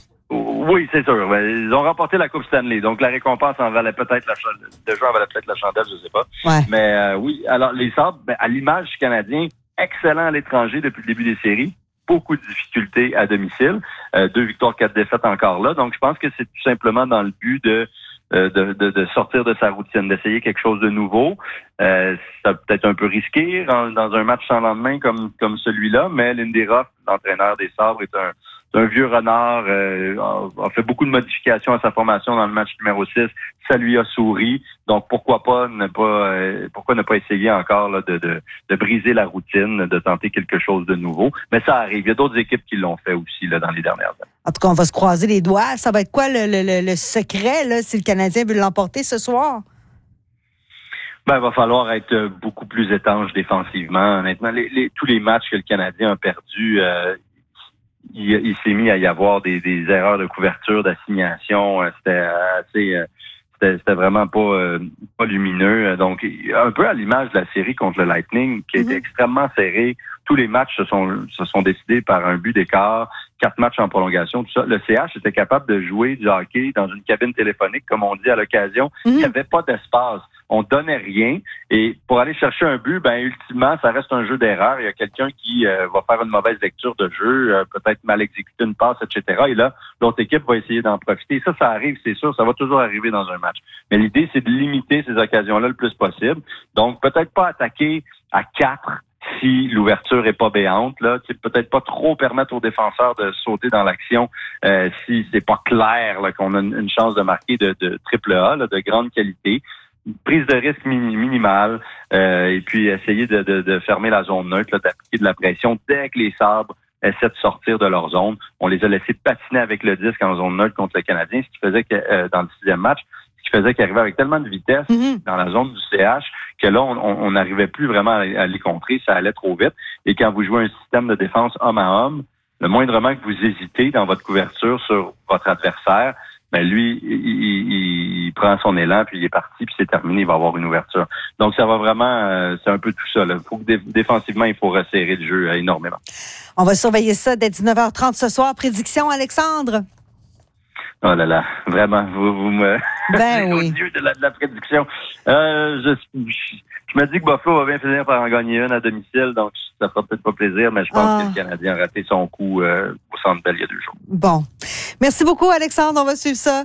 Oui, c'est sûr. Ils ont remporté la Coupe Stanley, donc la récompense en valait peut-être la chandelle. Le jeu en valait peut-être la chandelle, je sais pas. Ouais. Mais euh, oui, alors les Sabres, ben, à l'image du Canadien, excellent à l'étranger depuis le début des séries. Beaucoup de difficultés à domicile. Euh, deux victoires, quatre défaites encore là. Donc, je pense que c'est tout simplement dans le but de euh, de, de, de sortir de sa routine, d'essayer quelque chose de nouveau. Euh, ça peut être un peu risqué dans, dans un match sans lendemain comme comme celui-là, mais Lindy Ruff, l'entraîneur des Sabres, est un C'est un vieux renard, euh, a fait beaucoup de modifications à sa formation dans le match numéro six. Ça lui a souri. Donc, pourquoi pas ne pas euh, pourquoi ne pas essayer encore là, de, de, de briser la routine, de tenter quelque chose de nouveau. Mais ça arrive. Il y a d'autres équipes qui l'ont fait aussi là, dans les dernières années. En tout cas, on va se croiser les doigts. Ça va être quoi le, le, le secret là, si le Canadien veut l'emporter ce soir? Ben, il va falloir être beaucoup plus étanche défensivement. Honnêtement, les, les, tous les matchs que le Canadien a perdus, euh, Il, il s'est mis à y avoir des, des erreurs de couverture, d'assignation. C'était assez, c'était, c'était vraiment pas, euh, pas lumineux. Donc, un peu à l'image de la série contre le Lightning, qui a été mm-hmm. extrêmement serrée. Tous les matchs se sont, se sont décidés par un but d'écart, quatre matchs en prolongation, tout ça. Le C H était capable de jouer du hockey dans une cabine téléphonique, comme on dit à l'occasion. Mm-hmm. Il n'y avait pas d'espace. On donnait rien. Et pour aller chercher un but, ben ultimement, ça reste un jeu d'erreur. Il y a quelqu'un qui euh, va faire une mauvaise lecture de jeu, euh, peut-être mal exécuter une passe, et cetera. Et là, l'autre équipe va essayer d'en profiter. Ça, ça arrive, c'est sûr. Ça va toujours arriver dans un match. Mais l'idée, c'est de limiter ces occasions-là le plus possible. Donc, peut-être pas attaquer à quatre si l'ouverture est pas béante, là, tu sais, peut-être pas trop permettre aux défenseurs de sauter dans l'action euh, si c'est pas clair là, qu'on a une chance de marquer de, de triple A, là, de grande qualité. Une prise de risque minimale euh, et puis essayer de, de, de fermer la zone neutre, là, d'appliquer de la pression dès que les Sabres essaient de sortir de leur zone. On les a laissés patiner avec le disque en zone neutre contre le Canadien, ce qui faisait que euh, dans le sixième match, ce qui faisait qu'ils arrivaient avec tellement de vitesse mm-hmm. dans la zone du C H que là, on n'arrivait plus vraiment à, à les contrer, ça allait trop vite. Et quand vous jouez un système de défense homme à homme, le moindrement que vous hésitez dans votre couverture sur votre adversaire, ben lui, il, il, prend son élan, puis il est parti, puis c'est terminé, il va avoir une ouverture. Donc, ça va vraiment, euh, c'est un peu tout ça. Il faut que dé- défensivement, il faut resserrer le jeu euh, énormément. On va surveiller ça dès dix-neuf heures trente ce soir. Prédiction, Alexandre? Oh là là, vraiment, vous, vous me... Ben oui. Au milieu de la, de la prédiction. Euh, je, je, je me dis que Buffalo va bien finir par en gagner une à domicile, donc ça fera peut-être pas plaisir, mais je pense ah. que le Canadien a raté son coup euh, au Centre Bell il y a deux jours. Bon. Merci beaucoup, Alexandre. On va suivre ça.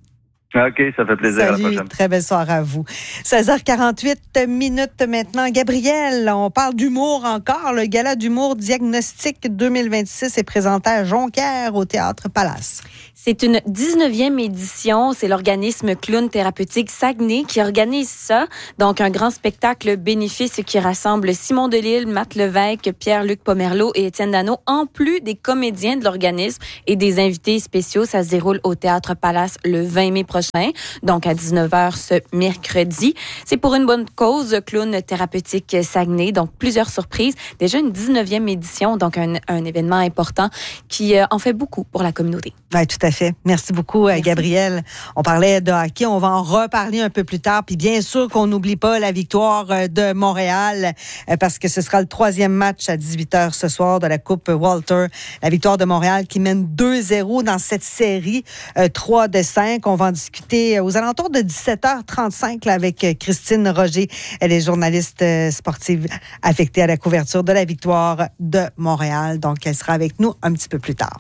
OK, ça fait plaisir. Salut, à la prochaine. Très belle soirée à vous. seize heures quarante-huit minutes maintenant. Gabriel, on parle d'humour encore. Le gala d'humour Diagnostic deux mille vingt-six est présenté à Jonquière au Théâtre Palace. C'est une dix-neuvième édition. C'est l'organisme Clown Thérapeutique Saguenay qui organise ça. Donc, un grand spectacle bénéfice qui rassemble Simon Delille, Matt Levesque, Pierre-Luc Pomerleau et Étienne Dano, en plus des comédiens de l'organisme et des invités spéciaux. Ça se déroule au Théâtre Palace le vingt mai prochain. Donc à dix-neuf heures ce mercredi. C'est pour une bonne cause, Clown Thérapeutique Saguenay. Donc plusieurs surprises. Déjà une dix-neuvième édition, donc un, un événement important qui euh, en fait beaucoup pour la communauté. Oui, tout à fait. Merci beaucoup, Merci. Gabriel. On parlait de hockey, on va en reparler un peu plus tard. Puis bien sûr qu'on n'oublie pas la victoire de Montréal parce que ce sera le troisième match à dix-huit heures ce soir de la Coupe Walter. La victoire de Montréal qui mène deux zéro dans cette série euh, trois de cinq. On va en discuter aux alentours de dix-sept heures trente-cinq là, avec Christine Roger. Elle est journaliste sportive affectée à la couverture de la victoire de Montréal. Donc, elle sera avec nous un petit peu plus tard.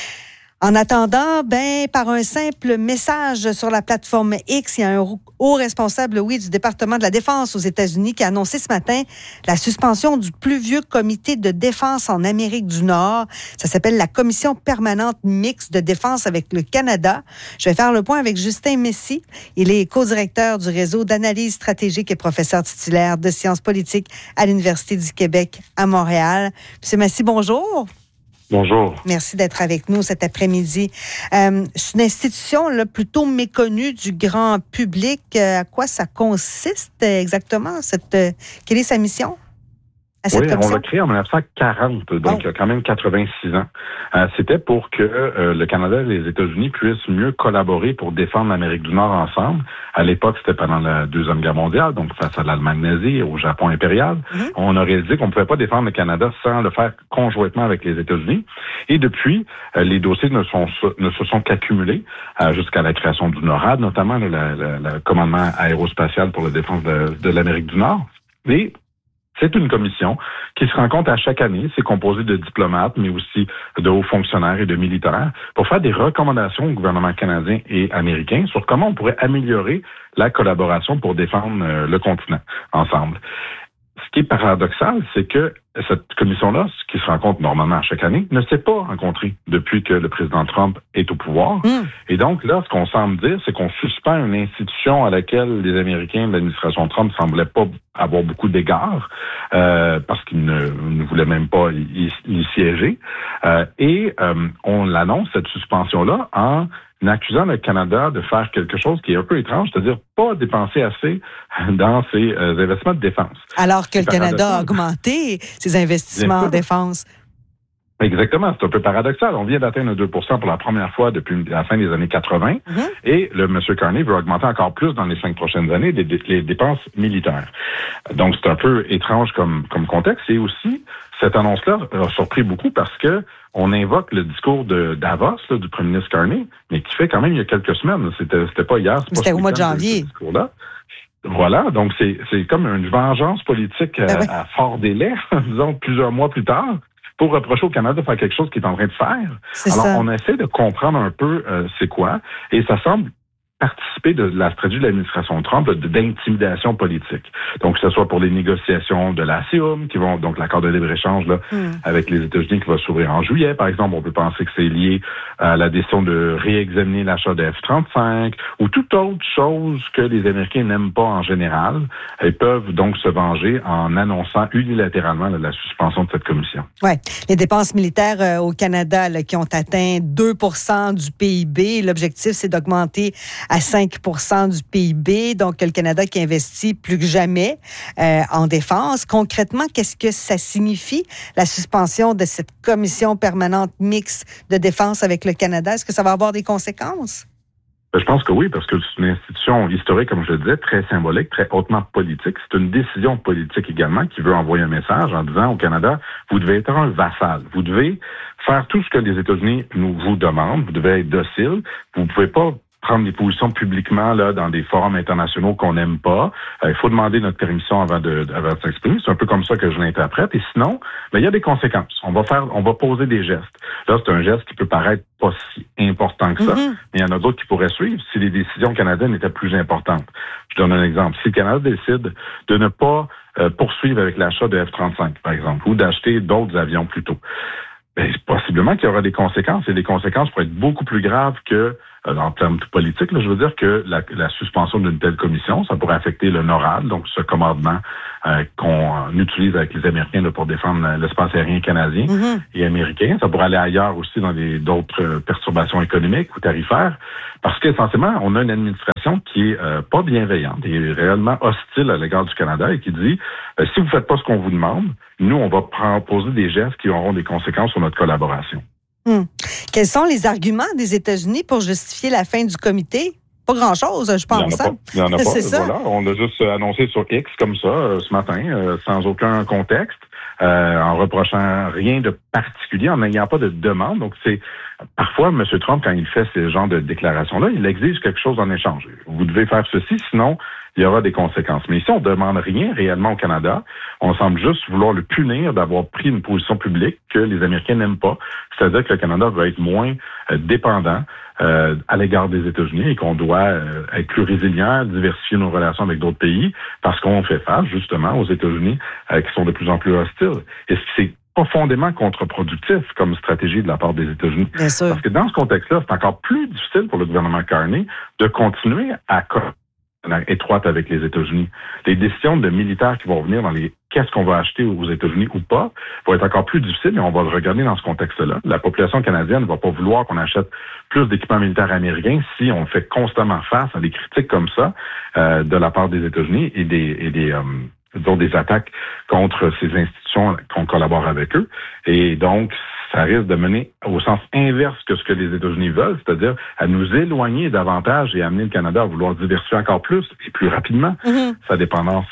En attendant, ben, par un simple message sur la plateforme X, il y a un haut responsable, oui, du département de la Défense aux États-Unis qui a annoncé ce matin la suspension du plus vieux comité de défense en Amérique du Nord. Ça s'appelle la Commission permanente mixte de défense avec le Canada. Je vais faire le point avec Justin Messy. Il est co-directeur du réseau d'analyse stratégique et professeur titulaire de sciences politiques à l'Université du Québec à Montréal. Monsieur Messy, bonjour. Bonjour. Merci d'être avec nous cet après-midi. Euh, c'est une institution là, plutôt méconnue du grand public. Euh, à quoi ça consiste exactement? Cette, euh, quelle est sa mission? Oui, on l'a créé en dix-neuf cent quarante, donc oh. il y a quand même quatre-vingt-six ans. Euh, c'était pour que euh, le Canada et les États-Unis puissent mieux collaborer pour défendre l'Amérique du Nord ensemble. À l'époque, c'était pendant la Deuxième Guerre mondiale, donc face à l'Allemagne nazie et au Japon impérial. Mm-hmm. On a réalisé qu'on ne pouvait pas défendre le Canada sans le faire conjointement avec les États-Unis. Et depuis, euh, les dossiers ne, sont, ne se sont qu'accumulés euh, jusqu'à la création du NORAD, notamment le, le, le commandement aérospatial pour la défense de, de l'Amérique du Nord. Et c'est une commission qui se rencontre à chaque année. C'est composé de diplomates, mais aussi de hauts fonctionnaires et de militaires pour faire des recommandations au gouvernement canadien et américain sur comment on pourrait améliorer la collaboration pour défendre euh, le continent ensemble. Ce qui est paradoxal, c'est que cette commission-là, qui se rencontre normalement à chaque année, ne s'est pas rencontrée depuis que le président Trump est au pouvoir. Mm. Et donc, là, ce qu'on semble dire, c'est qu'on suspend une institution à laquelle les Américains de l'administration Trump ne semblaient pas avoir beaucoup d'égards, euh, parce qu'ils ne, ne voulaient même pas y, y siéger. Euh, et euh, on l'annonce, cette suspension-là, en accusant le Canada de faire quelque chose qui est un peu étrange, c'est-à-dire pas dépenser assez dans ses euh, investissements de défense. Alors que le Canada a augmenté ses investissements en défense. Exactement, c'est un peu paradoxal. On vient d'atteindre deux pour cent pour la première fois depuis la fin des années quatre-vingt, mm-hmm. et le M. Carney veut augmenter encore plus dans les cinq prochaines années les, les dépenses militaires. Donc, c'est un peu étrange comme, comme contexte. Et aussi, cette annonce-là a surpris beaucoup parce que on invoque le discours de Davos, là, du premier ministre Carney, mais qui fait quand même il y a quelques semaines. C'était, c'était pas hier. C'est c'était pas au mois de janvier. Ce discours-là. Voilà, donc c'est, c'est comme une vengeance politique ben à, oui. à fort délai, disons, plusieurs mois plus tard, pour reprocher au Canada de faire quelque chose qu'il est en train de faire. C'est Alors, ça. On essaie de comprendre un peu euh, c'est quoi, et ça semble participer de la stratégie de l'administration Trump là, d'intimidation politique. Donc, que ce soit pour les négociations de la C I U M, qui vont, donc l'accord de libre-échange là, mm. avec les États-Unis qui va s'ouvrir en juillet, par exemple, on peut penser que c'est lié à la décision de réexaminer l'achat de F trente-cinq ou toute autre chose que les Américains n'aiment pas en général. Ils peuvent donc se venger en annonçant unilatéralement là, la suspension de cette commission. Oui, les dépenses militaires euh, au Canada là, qui ont atteint deux pour cent du P I B. L'objectif, c'est d'augmenter à cinq pour cent du P I B, donc le Canada qui investit plus que jamais euh, en défense. Concrètement, qu'est-ce que ça signifie, la suspension de cette commission permanente mixte de défense avec le Canada? Est-ce que ça va avoir des conséquences? Je pense que oui, parce que c'est une institution historique, comme je le disais, très symbolique, très hautement politique. C'est une décision politique également qui veut envoyer un message en disant au Canada, vous devez être un vassal. Vous devez faire tout ce que les États-Unis nous vous demandent. Vous devez être docile. Vous ne pouvez pas prendre des positions publiquement là dans des forums internationaux qu'on n'aime pas. Euh, il faut demander notre permission avant de, avant de s'exprimer. C'est un peu comme ça que je l'interprète. Et sinon, ben, il y a des conséquences. On va faire, on va poser des gestes. Là, c'est un geste qui peut paraître pas si important que ça, mm-hmm. mais il y en a d'autres qui pourraient suivre si les décisions canadiennes étaient plus importantes. Je donne un exemple. Si le Canada décide de ne pas euh, poursuivre avec l'achat de F trente-cinq, par exemple, ou d'acheter d'autres avions plutôt, ben, possiblement qu'il y aura des conséquences, et les conséquences pourraient être beaucoup plus graves que euh, en termes politiques. Là, je veux dire que la, la suspension d'une telle commission, ça pourrait affecter le NORAD, donc ce commandement euh, qu'on euh, utilise avec les Américains là, pour défendre l'espace aérien canadien mm-hmm. et américain. Ça pourrait aller ailleurs aussi dans des, d'autres euh, perturbations économiques ou tarifaires, parce qu'essentiellement, on a une administration qui est euh, pas bienveillante et réellement hostile à l'égard du Canada et qui dit euh, si vous faites pas ce qu'on vous demande, nous, on va prendre, poser des gestes qui auront des conséquences sur notre collaboration. Hum. Quels sont les arguments des États-Unis pour justifier la fin du comité? Pas grand-chose, je pense. Il n'y en a pas. C'est voilà. On l'a juste annoncé sur X comme ça, euh, ce matin, euh, sans aucun contexte, euh, en reprochant rien de particulier, en n'ayant pas de demande. Donc, c'est parfois, M. Trump, quand il fait ce genre de déclaration-là, il exige quelque chose en échange. Vous devez faire ceci, sinon il y aura des conséquences. Mais ici, on ne demande rien réellement au Canada. On semble juste vouloir le punir d'avoir pris une position publique que les Américains n'aiment pas. C'est-à-dire que le Canada va être moins euh, dépendant euh, à l'égard des États-Unis et qu'on doit euh, être plus résilient, diversifier nos relations avec d'autres pays parce qu'on fait face justement aux États-Unis euh, qui sont de plus en plus hostiles. Et c'est profondément contre-productif comme stratégie de la part des États-Unis. Bien sûr. Parce que dans ce contexte-là, c'est encore plus difficile pour le gouvernement Carney de continuer à étroite avec les États-Unis. Les décisions de militaires qui vont venir dans les qu'est-ce qu'on va acheter aux États-Unis ou pas vont être encore plus difficiles, et on va le regarder dans ce contexte-là. La population canadienne ne va pas vouloir qu'on achète plus d'équipements militaires américains si on fait constamment face à des critiques comme ça euh, de la part des États-Unis et des et des euh, disons, des attaques contre ces institutions qu'on collabore avec eux. Et donc, ça risque de mener au sens inverse que ce que les États-Unis veulent, c'est-à-dire à nous éloigner davantage et amener le Canada à vouloir diversifier encore plus et plus rapidement mm-hmm. sa dépendance.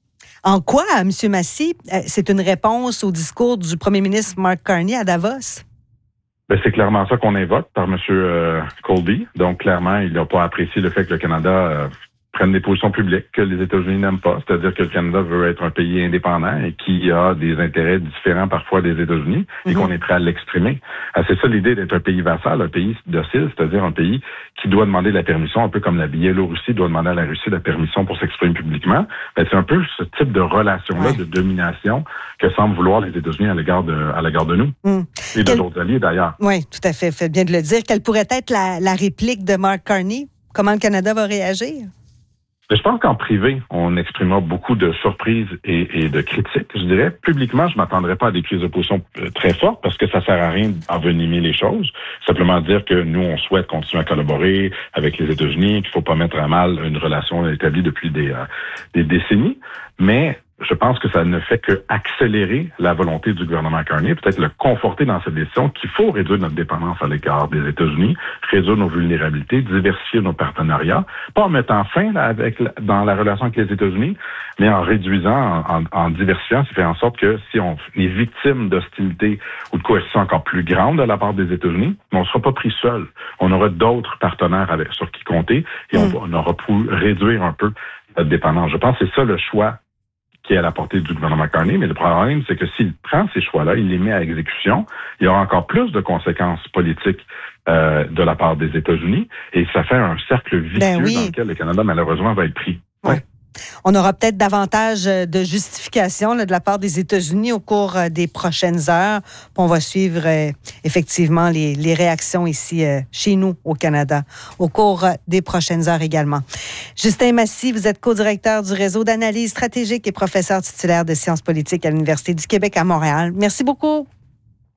En quoi, M. Massy, c'est une réponse au discours du premier ministre Mark Carney à Davos? Ben, c'est clairement ça qu'on invoque par M. Euh, Colby. Donc, clairement, il n'a pas apprécié le fait que le Canada euh, prenne des positions publiques que les États-Unis n'aiment pas. C'est-à-dire que le Canada veut être un pays indépendant et qui a des intérêts différents parfois des États-Unis et mm-hmm. qu'on est prêt à l'exprimer. Ah, c'est ça l'idée d'être un pays vassal, un pays docile, c'est-à-dire un pays qui doit demander la permission, un peu comme la Biélorussie doit demander à la Russie la permission pour s'exprimer publiquement. Ben, c'est un peu ce type de relation-là, ouais. de domination que semblent vouloir les États-Unis à l'égard de, à l'égard de nous. Mm. Et de Quel... d'autres alliés d'ailleurs. Oui, tout à fait. Faites bien de le dire. Quelle pourrait être la, la réplique de Mark Carney? Comment le Canada va réagir? Je pense qu'en privé, on exprimera beaucoup de surprises et, et de critiques. Je dirais, publiquement, je m'attendrai pas à des prises de position très fortes parce que ça sert à rien d'envenimer les choses. Simplement dire que nous, on souhaite continuer à collaborer avec les États-Unis, qu'il faut pas mettre à mal une relation établie depuis des, euh, des décennies. Mais je pense que ça ne fait que accélérer la volonté du gouvernement Carney, peut-être le conforter dans cette décision qu'il faut réduire notre dépendance à l'égard des États-Unis, réduire nos vulnérabilités, diversifier nos partenariats, pas en mettant fin là, avec, dans la relation avec les États-Unis, mais en réduisant, en, en diversifiant, ça fait en sorte que si on est victime d'hostilité ou de coercition encore plus grande de la part des États-Unis, on ne sera pas pris seul. On aura d'autres partenaires avec, sur qui compter et on, on aura pu réduire un peu notre dépendance. Je pense que c'est ça le choix qui est à la portée du gouvernement Carney, mais le problème, c'est que s'il prend ces choix-là, il les met à exécution, il y aura encore plus de conséquences politiques euh, de la part des États-Unis, et ça fait un cercle vicieux ben oui. dans lequel le Canada, malheureusement, va être pris. Ouais. On aura peut-être davantage de justification là, de la part des États-Unis au cours euh, des prochaines heures. On va suivre euh, effectivement les, les réactions ici euh, chez nous au Canada au cours euh, des prochaines heures également. Justin Massy, vous êtes co-directeur du réseau d'analyse stratégique et professeur titulaire de sciences politiques à l'Université du Québec à Montréal. Merci beaucoup.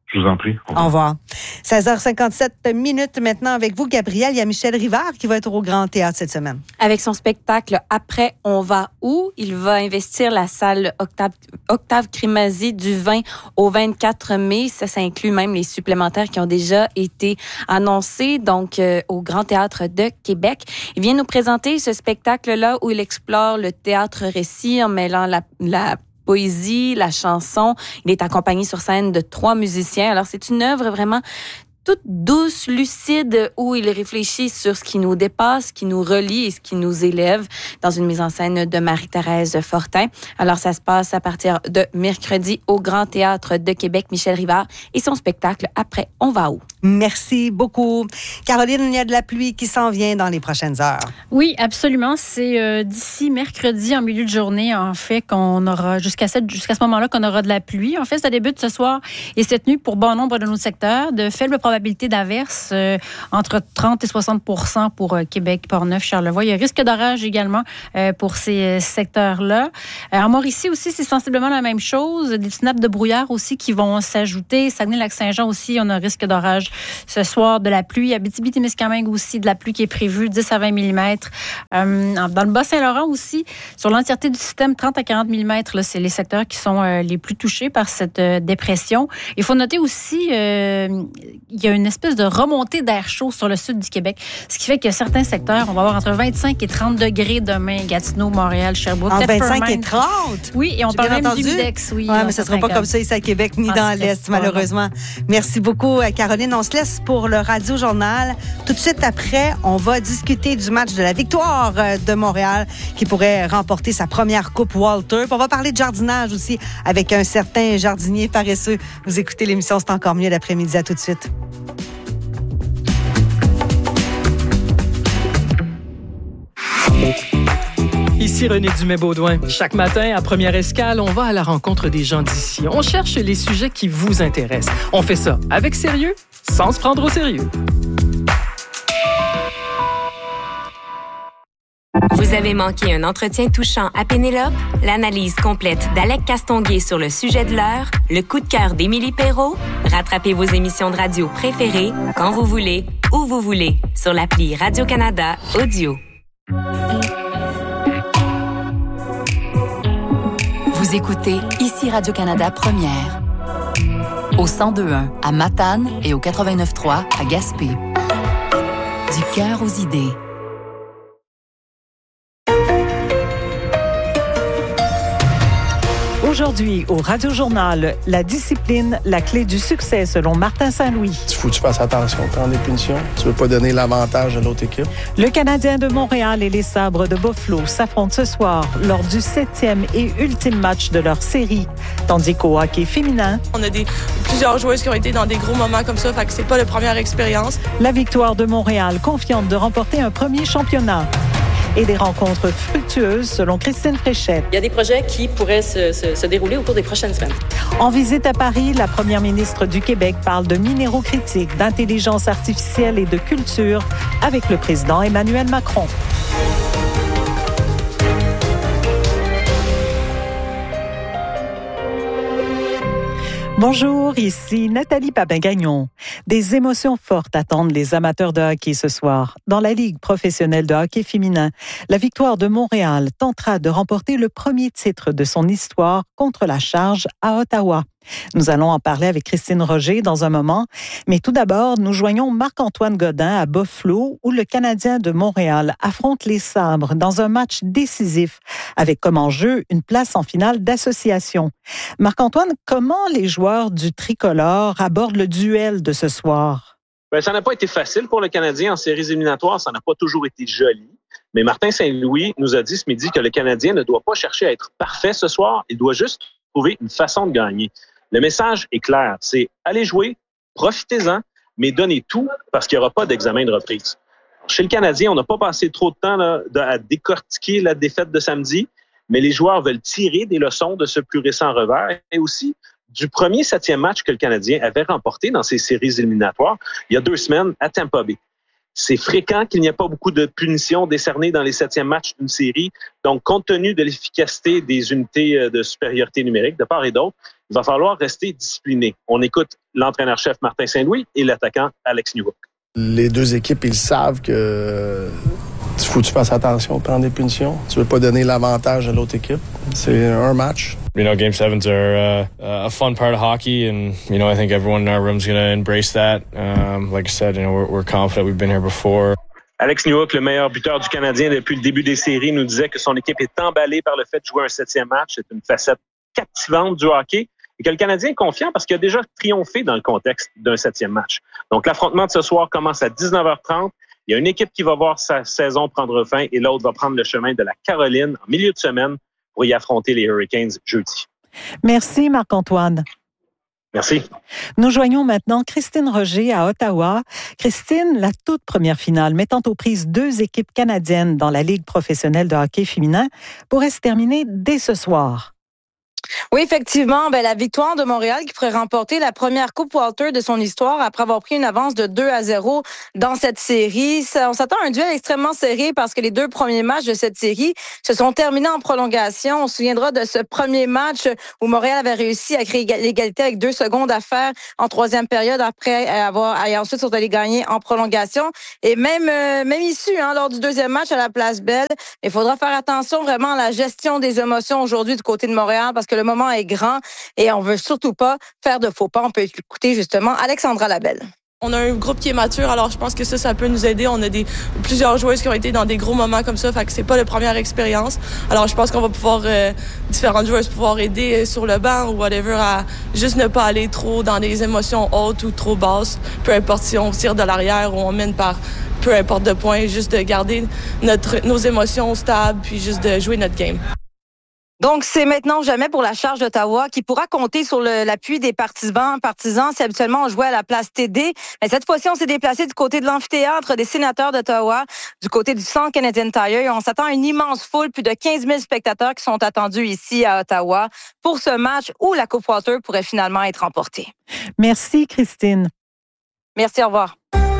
Je vous en prie. Au revoir. Au revoir. seize heures cinquante-sept minutes maintenant avec vous, Gabrielle. Il y a Michel Rivard qui va être au Grand Théâtre cette semaine. Avec son spectacle « Après, on va où ?» Il va investir la salle Octave, Octave Crémazie du vingt au vingt-quatre mai. Ça, ça inclut même les supplémentaires qui ont déjà été annoncés, donc euh, au Grand Théâtre de Québec. Il vient nous présenter ce spectacle-là où il explore le théâtre-récit en mêlant la, la poésie, la chanson. Il est accompagné sur scène de trois musiciens. Alors, c'est une œuvre vraiment toute douce, lucide, où il réfléchit sur ce qui nous dépasse, ce qui nous relie et ce qui nous élève, dans une mise en scène de Marie-Thérèse Fortin. Alors, ça se passe à partir de mercredi au Grand Théâtre de Québec. Michel Rivard et son spectacle « Après, on va où ?» Merci beaucoup. Caroline, il y a de la pluie qui s'en vient dans les prochaines heures. Oui, absolument. C'est euh, d'ici mercredi, en milieu de journée, en fait, qu'on aura, jusqu'à, cette, jusqu'à ce moment-là, qu'on aura de la pluie. En fait, ça débute ce soir et cette nuit pour bon nombre de nos secteurs. De faibles probabilités d'averses, euh, entre trente et soixante pour cent pour euh, Québec, Portneuf, Charlevoix. Il y a risque d'orage également euh, pour ces euh, secteurs-là. Euh, en Mauricie aussi, c'est sensiblement la même chose. Des petites nappes de brouillard aussi qui vont s'ajouter. Saguenay-Lac-Saint-Jean aussi, on a risque d'orage ce soir, de la pluie. Abitibi-Témiscamingue aussi, de la pluie qui est prévue, dix à vingt millimètres. Euh, dans le Bas-Saint-Laurent aussi, sur l'entièreté du système, trente à quarante millimètres, là, c'est les secteurs qui sont euh, les plus touchés par cette euh, dépression. Il faut noter aussi, euh, il y a une espèce de remontée d'air chaud sur le sud du Québec, ce qui fait que certains secteurs, on va avoir entre vingt-cinq et trente degrés demain, Gatineau, Montréal, Sherbrooke. Entre vingt-cinq et trente? Oui, et on parle même du Midex. Oui, ouais, mais ça ne sera pas comme ça ici à Québec, ni dans l'Est, malheureusement. Merci beaucoup, Caroline. On se laisse pour le Radio Journal. Tout de suite après, on va discuter du match de la victoire de Montréal qui pourrait remporter sa première Coupe Walter. Puis on va parler de jardinage aussi avec un certain jardinier paresseux. Vous écoutez l'émission C'est encore mieux l'après-midi. À tout de suite. Ici René Dumais-Baudouin. Chaque matin, à Première Escale, on va à la rencontre des gens d'ici. On cherche les sujets qui vous intéressent. On fait ça avec sérieux, sans se prendre au sérieux. Vous avez manqué un entretien touchant à Pénélope? L'analyse complète d'Alec Castonguay sur le sujet de l'heure? Le coup de cœur d'Émilie Perrault? Rattrapez vos émissions de radio préférées quand vous voulez, où vous voulez, sur l'appli Radio-Canada Audio. Vous écoutez ici Radio-Canada Première. Au cent deux un à Matane et au quatre-vingt-neuf trois à Gaspé. Du cœur aux idées. Aujourd'hui, au Radio-Journal, la discipline, la clé du succès selon Martin Saint-Louis. Il faut que tu fasses attention, prends des punitions. Tu veux pas donner l'avantage à l'autre équipe. Le Canadien de Montréal et les Sabres de Buffalo s'affrontent ce soir lors du septième et ultime match de leur série. Tandis qu'au hockey féminin... On a des, plusieurs joueuses qui ont été dans des gros moments comme ça, fait que c'est pas la première expérience. La victoire de Montréal, confiante de remporter un premier championnat. Et des rencontres fructueuses, selon Christine Fréchette. Il y a des projets qui pourraient se, se, se dérouler au cours des prochaines semaines. En visite à Paris, la première ministre du Québec parle de minéraux critiques, d'intelligence artificielle et de culture avec le président Emmanuel Macron. Bonjour, ici Nathalie Papin-Gagnon. Des émotions fortes attendent les amateurs de hockey ce soir. Dans la Ligue professionnelle de hockey féminin, la victoire de Montréal tentera de remporter le premier titre de son histoire contre la Charge à Ottawa. Nous allons en parler avec Christine Roger dans un moment. Mais tout d'abord, nous joignons Marc-Antoine Godin à Buffalo, où le Canadien de Montréal affronte les Sabres dans un match décisif, avec comme enjeu une place en finale d'association. Marc-Antoine, comment les joueurs du tricolore abordent le duel de ce soir? Bien, ça n'a pas été facile pour le Canadien en séries éliminatoires. Ça n'a pas toujours été joli. Mais Martin Saint-Louis nous a dit ce midi que le Canadien ne doit pas chercher à être parfait ce soir. Il doit juste trouver une façon de gagner. Le message est clair, c'est allez jouer, profitez-en, mais donnez tout parce qu'il n'y aura pas d'examen de reprise. Chez le Canadien, on n'a pas passé trop de temps là, à décortiquer la défaite de samedi, mais les joueurs veulent tirer des leçons de ce plus récent revers et aussi du premier septième match que le Canadien avait remporté dans ses séries éliminatoires il y a deux semaines à Tampa Bay. C'est fréquent qu'il n'y ait pas beaucoup de punitions décernées dans les septièmes matchs d'une série. Donc, compte tenu de l'efficacité des unités de supériorité numérique de part et d'autre, il va falloir rester discipliné. On écoute l'entraîneur-chef Martin Saint-Louis et l'attaquant Alex Newhook. Les deux équipes, ils savent que il faut que tu fasses attention, prendre des punitions. Tu veux pas donner l'avantage à l'autre équipe. C'est un match. You know, game sevens are uh, a fun part of hockey, and you know, I think everyone in our room is going to embrace that. Um, like I said, you know, we're, we're confident. We've been here before. Alex Newhook, le meilleur buteur du Canadien depuis le début des séries, nous disait que son équipe est emballée par le fait de jouer un septième match. C'est une facette captivante du hockey et que le Canadien est confiant parce qu'il a déjà triomphé dans le contexte d'un septième match. Donc, l'affrontement de ce soir commence à dix-neuf heures trente. Il y a une équipe qui va voir sa saison prendre fin et l'autre va prendre le chemin de la Caroline en milieu de semaine pour y affronter les Hurricanes jeudi. Merci Marc-Antoine. Merci. Nous joignons maintenant Christine Roger à Ottawa. Christine, la toute première finale mettant aux prises deux équipes canadiennes dans la Ligue professionnelle de hockey féminin pourrait se terminer dès ce soir. Oui, effectivement, ben, la victoire de Montréal qui pourrait remporter la première Coupe Walter de son histoire après avoir pris une avance de deux à zéro dans cette série. Ça, on s'attend à un duel extrêmement serré parce que les deux premiers matchs de cette série se sont terminés en prolongation. On se souviendra de ce premier match où Montréal avait réussi à créer l'égalité avec deux secondes à faire en troisième période après avoir et ensuite sont allés gagner en prolongation. Et même, euh, même issue hein, lors du deuxième match à la Place Belle. Il faudra faire attention vraiment à la gestion des émotions aujourd'hui du côté de Montréal parce que le moment est grand et on veut surtout pas faire de faux pas. On peut écouter justement Alexandra Labelle. On a un groupe qui est mature, alors je pense que ça, ça peut nous aider. On a des plusieurs joueuses qui ont été dans des gros moments comme ça, fait que c'est pas la première expérience. Alors je pense qu'on va pouvoir, euh, différentes joueuses pouvoir aider sur le banc ou whatever à juste ne pas aller trop dans des émotions hautes ou trop basses. Peu importe si on tire de l'arrière ou on mène par peu importe de points, juste de garder notre, nos émotions stables puis juste de jouer notre game. Donc, c'est maintenant ou jamais pour la Charge d'Ottawa qui pourra compter sur le, l'appui des partisans. Partisans, si habituellement on jouait à la place T D, mais cette fois-ci, on s'est déplacé du côté de l'amphithéâtre des Sénateurs d'Ottawa, du côté du Centre Canadian Tire. Et on s'attend à une immense foule, plus de quinze mille spectateurs qui sont attendus ici à Ottawa pour ce match où la Coupe Walter pourrait finalement être remportée. Merci, Christine. Merci, au revoir.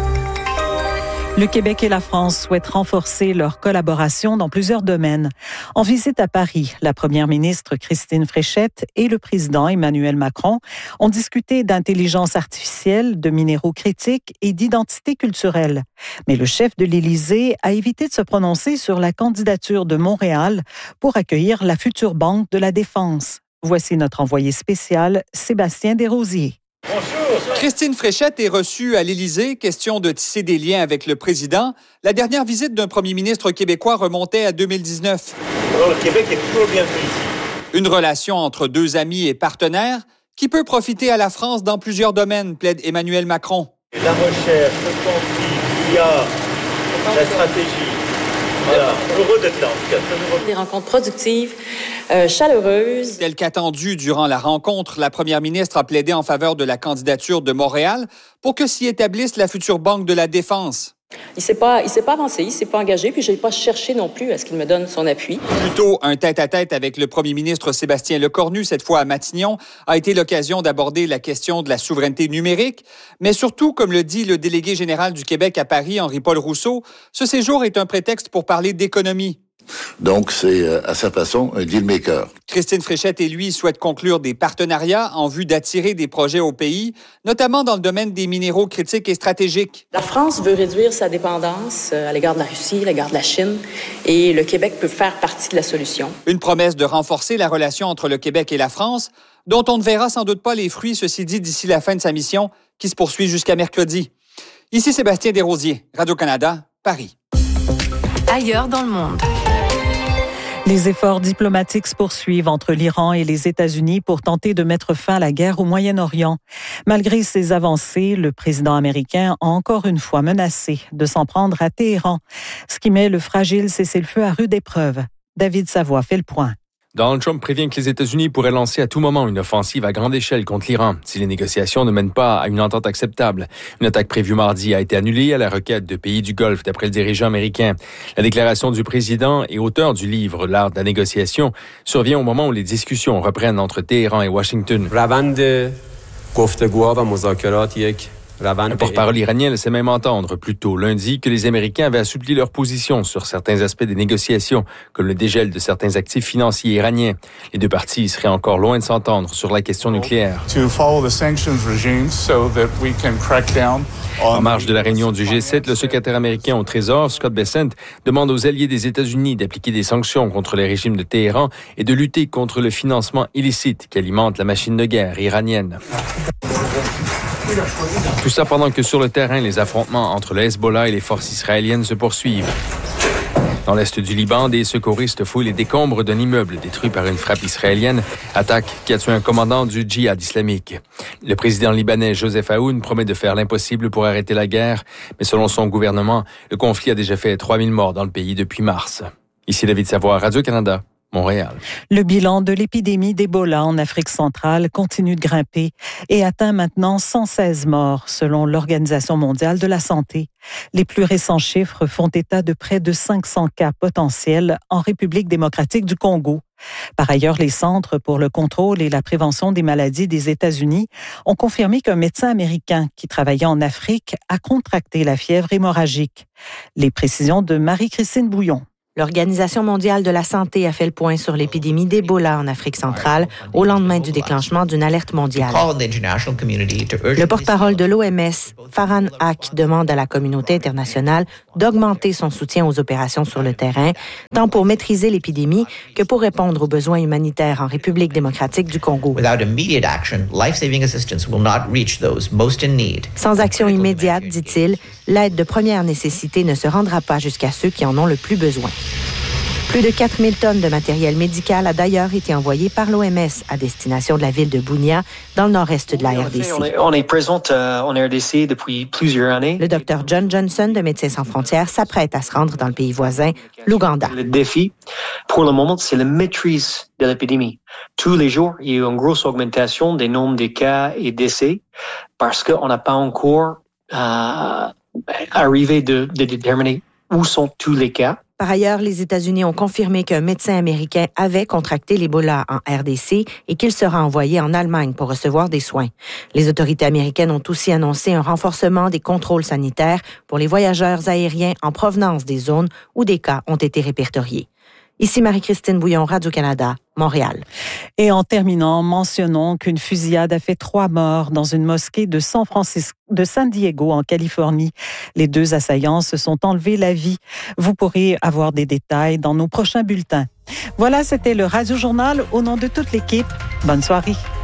Le Québec et la France souhaitent renforcer leur collaboration dans plusieurs domaines. En visite à Paris, la première ministre Christine Fréchette et le président Emmanuel Macron ont discuté d'intelligence artificielle, de minéraux critiques et d'identité culturelle. Mais le chef de l'Élysée a évité de se prononcer sur la candidature de Montréal pour accueillir la future Banque de la Défense. Voici notre envoyé spécial, Sébastien Desrosiers. Bonjour. Christine Fréchette est reçue à l'Élysée, question de tisser des liens avec le président. La dernière visite d'un premier ministre québécois remontait à deux mille dix-neuf. Alors, le Québec est toujours bienvenu ici. Une relation entre deux amis et partenaires qui peut profiter à la France dans plusieurs domaines, plaide Emmanuel Macron. La recherche, le conflit, l'I A, la stratégie. Voilà, heureux d'être là, en tout cas. Des rencontres productives, euh, chaleureuses. Tel qu'attendu durant la rencontre, la première ministre a plaidé en faveur de la candidature de Montréal pour que s'y établisse la future Banque de la Défense. Il ne s'est pas, il s'est pas avancé, il ne s'est pas engagé, puis je n'ai pas cherché non plus à ce qu'il me donne son appui. Plutôt un tête-à-tête avec le premier ministre Sébastien Lecornu, cette fois à Matignon, a été l'occasion d'aborder la question de la souveraineté numérique. Mais surtout, comme le dit le délégué général du Québec à Paris, Henri-Paul Rousseau, ce séjour est un prétexte pour parler d'économie. Donc, c'est à sa façon un deal-maker. Christine Fréchette et lui souhaitent conclure des partenariats en vue d'attirer des projets au pays, notamment dans le domaine des minéraux critiques et stratégiques. La France veut réduire sa dépendance à l'égard de la Russie, à l'égard de la Chine, et le Québec peut faire partie de la solution. Une promesse de renforcer la relation entre le Québec et la France, dont on ne verra sans doute pas les fruits, ceci dit, d'ici la fin de sa mission, qui se poursuit jusqu'à mercredi. Ici Sébastien Desrosiers, Radio-Canada, Paris. Ailleurs dans le monde. Les efforts diplomatiques se poursuivent entre l'Iran et les États-Unis pour tenter de mettre fin à la guerre au Moyen-Orient. Malgré ces avancées, le président américain a encore une fois menacé de s'en prendre à Téhéran, ce qui met le fragile cessez-le-feu à rude épreuve. David Savoie fait le point. Donald Trump prévient que les États-Unis pourraient lancer à tout moment une offensive à grande échelle contre l'Iran si les négociations ne mènent pas à une entente acceptable. Une attaque prévue mardi a été annulée à la requête de pays du Golfe, d'après le dirigeant américain. La déclaration du président et auteur du livre « L'art de la négociation » survient au moment où les discussions reprennent entre Téhéran et Washington. روند گفتگوها و مذاکرات یک Le porte-parole iranien laissait même entendre plus tôt lundi que les Américains avaient assoupli leur position sur certains aspects des négociations, comme le dégel de certains actifs financiers iraniens. Les deux parties seraient encore loin de s'entendre sur la question nucléaire. En marge de la réunion du G sept, le secrétaire américain au Trésor, Scott Bessent, demande aux alliés des États-Unis d'appliquer des sanctions contre les régimes de Téhéran et de lutter contre le financement illicite qui alimente la machine de guerre iranienne. Tout ça pendant que sur le terrain, les affrontements entre le Hezbollah et les forces israéliennes se poursuivent. Dans l'est du Liban, des secouristes fouillent les décombres d'un immeuble détruit par une frappe israélienne, attaque qui a tué un commandant du djihad islamique. Le président libanais Joseph Aoun promet de faire l'impossible pour arrêter la guerre, mais selon son gouvernement, le conflit a déjà fait trois mille morts dans le pays depuis mars. Ici David Savoie, Radio-Canada. Montréal. Le bilan de l'épidémie d'Ebola en Afrique centrale continue de grimper et atteint maintenant cent seize morts selon l'Organisation mondiale de la santé. Les plus récents chiffres font état de près de cinq cents cas potentiels en République démocratique du Congo. Par ailleurs, les Centres pour le contrôle et la prévention des maladies des États-Unis ont confirmé qu'un médecin américain qui travaillait en Afrique a contracté la fièvre hémorragique. Les précisions de Marie-Christine Bouillon. L'Organisation mondiale de la santé a fait le point sur l'épidémie d'Ebola en Afrique centrale au lendemain du déclenchement d'une alerte mondiale. Le porte-parole de l'O M S, Farhan Haq, demande à la communauté internationale d'augmenter son soutien aux opérations sur le terrain, tant pour maîtriser l'épidémie que pour répondre aux besoins humanitaires en République démocratique du Congo. Sans action immédiate, dit-il, l'aide de première nécessité ne se rendra pas jusqu'à ceux qui en ont le plus besoin. Plus de quatre mille tonnes de matériel médical a d'ailleurs été envoyé par l'O M S à destination de la ville de Bunia, dans le nord-est de la R D C. On est, on est présent euh, en R D C depuis plusieurs années. Le docteur John Johnson de Médecins sans frontières s'apprête à se rendre dans le pays voisin, l'Ouganda. Le défi, pour le moment, c'est la maîtrise de l'épidémie. Tous les jours, il y a eu une grosse augmentation des nombres de cas et décès parce qu'on n'a pas encore euh, arrivé de, de déterminer où sont tous les cas. Par ailleurs, les États-Unis ont confirmé qu'un médecin américain avait contracté l'Ebola en R D C et qu'il sera envoyé en Allemagne pour recevoir des soins. Les autorités américaines ont aussi annoncé un renforcement des contrôles sanitaires pour les voyageurs aériens en provenance des zones où des cas ont été répertoriés. Ici Marie-Christine Bouillon, Radio-Canada, Montréal. Et en terminant, mentionnons qu'une fusillade a fait trois morts dans une mosquée de San Francisco, de San Diego, en Californie. Les deux assaillants se sont enlevés la vie. Vous pourrez avoir des détails dans nos prochains bulletins. Voilà, c'était le Radio Journal. Au nom de toute l'équipe, bonne soirée.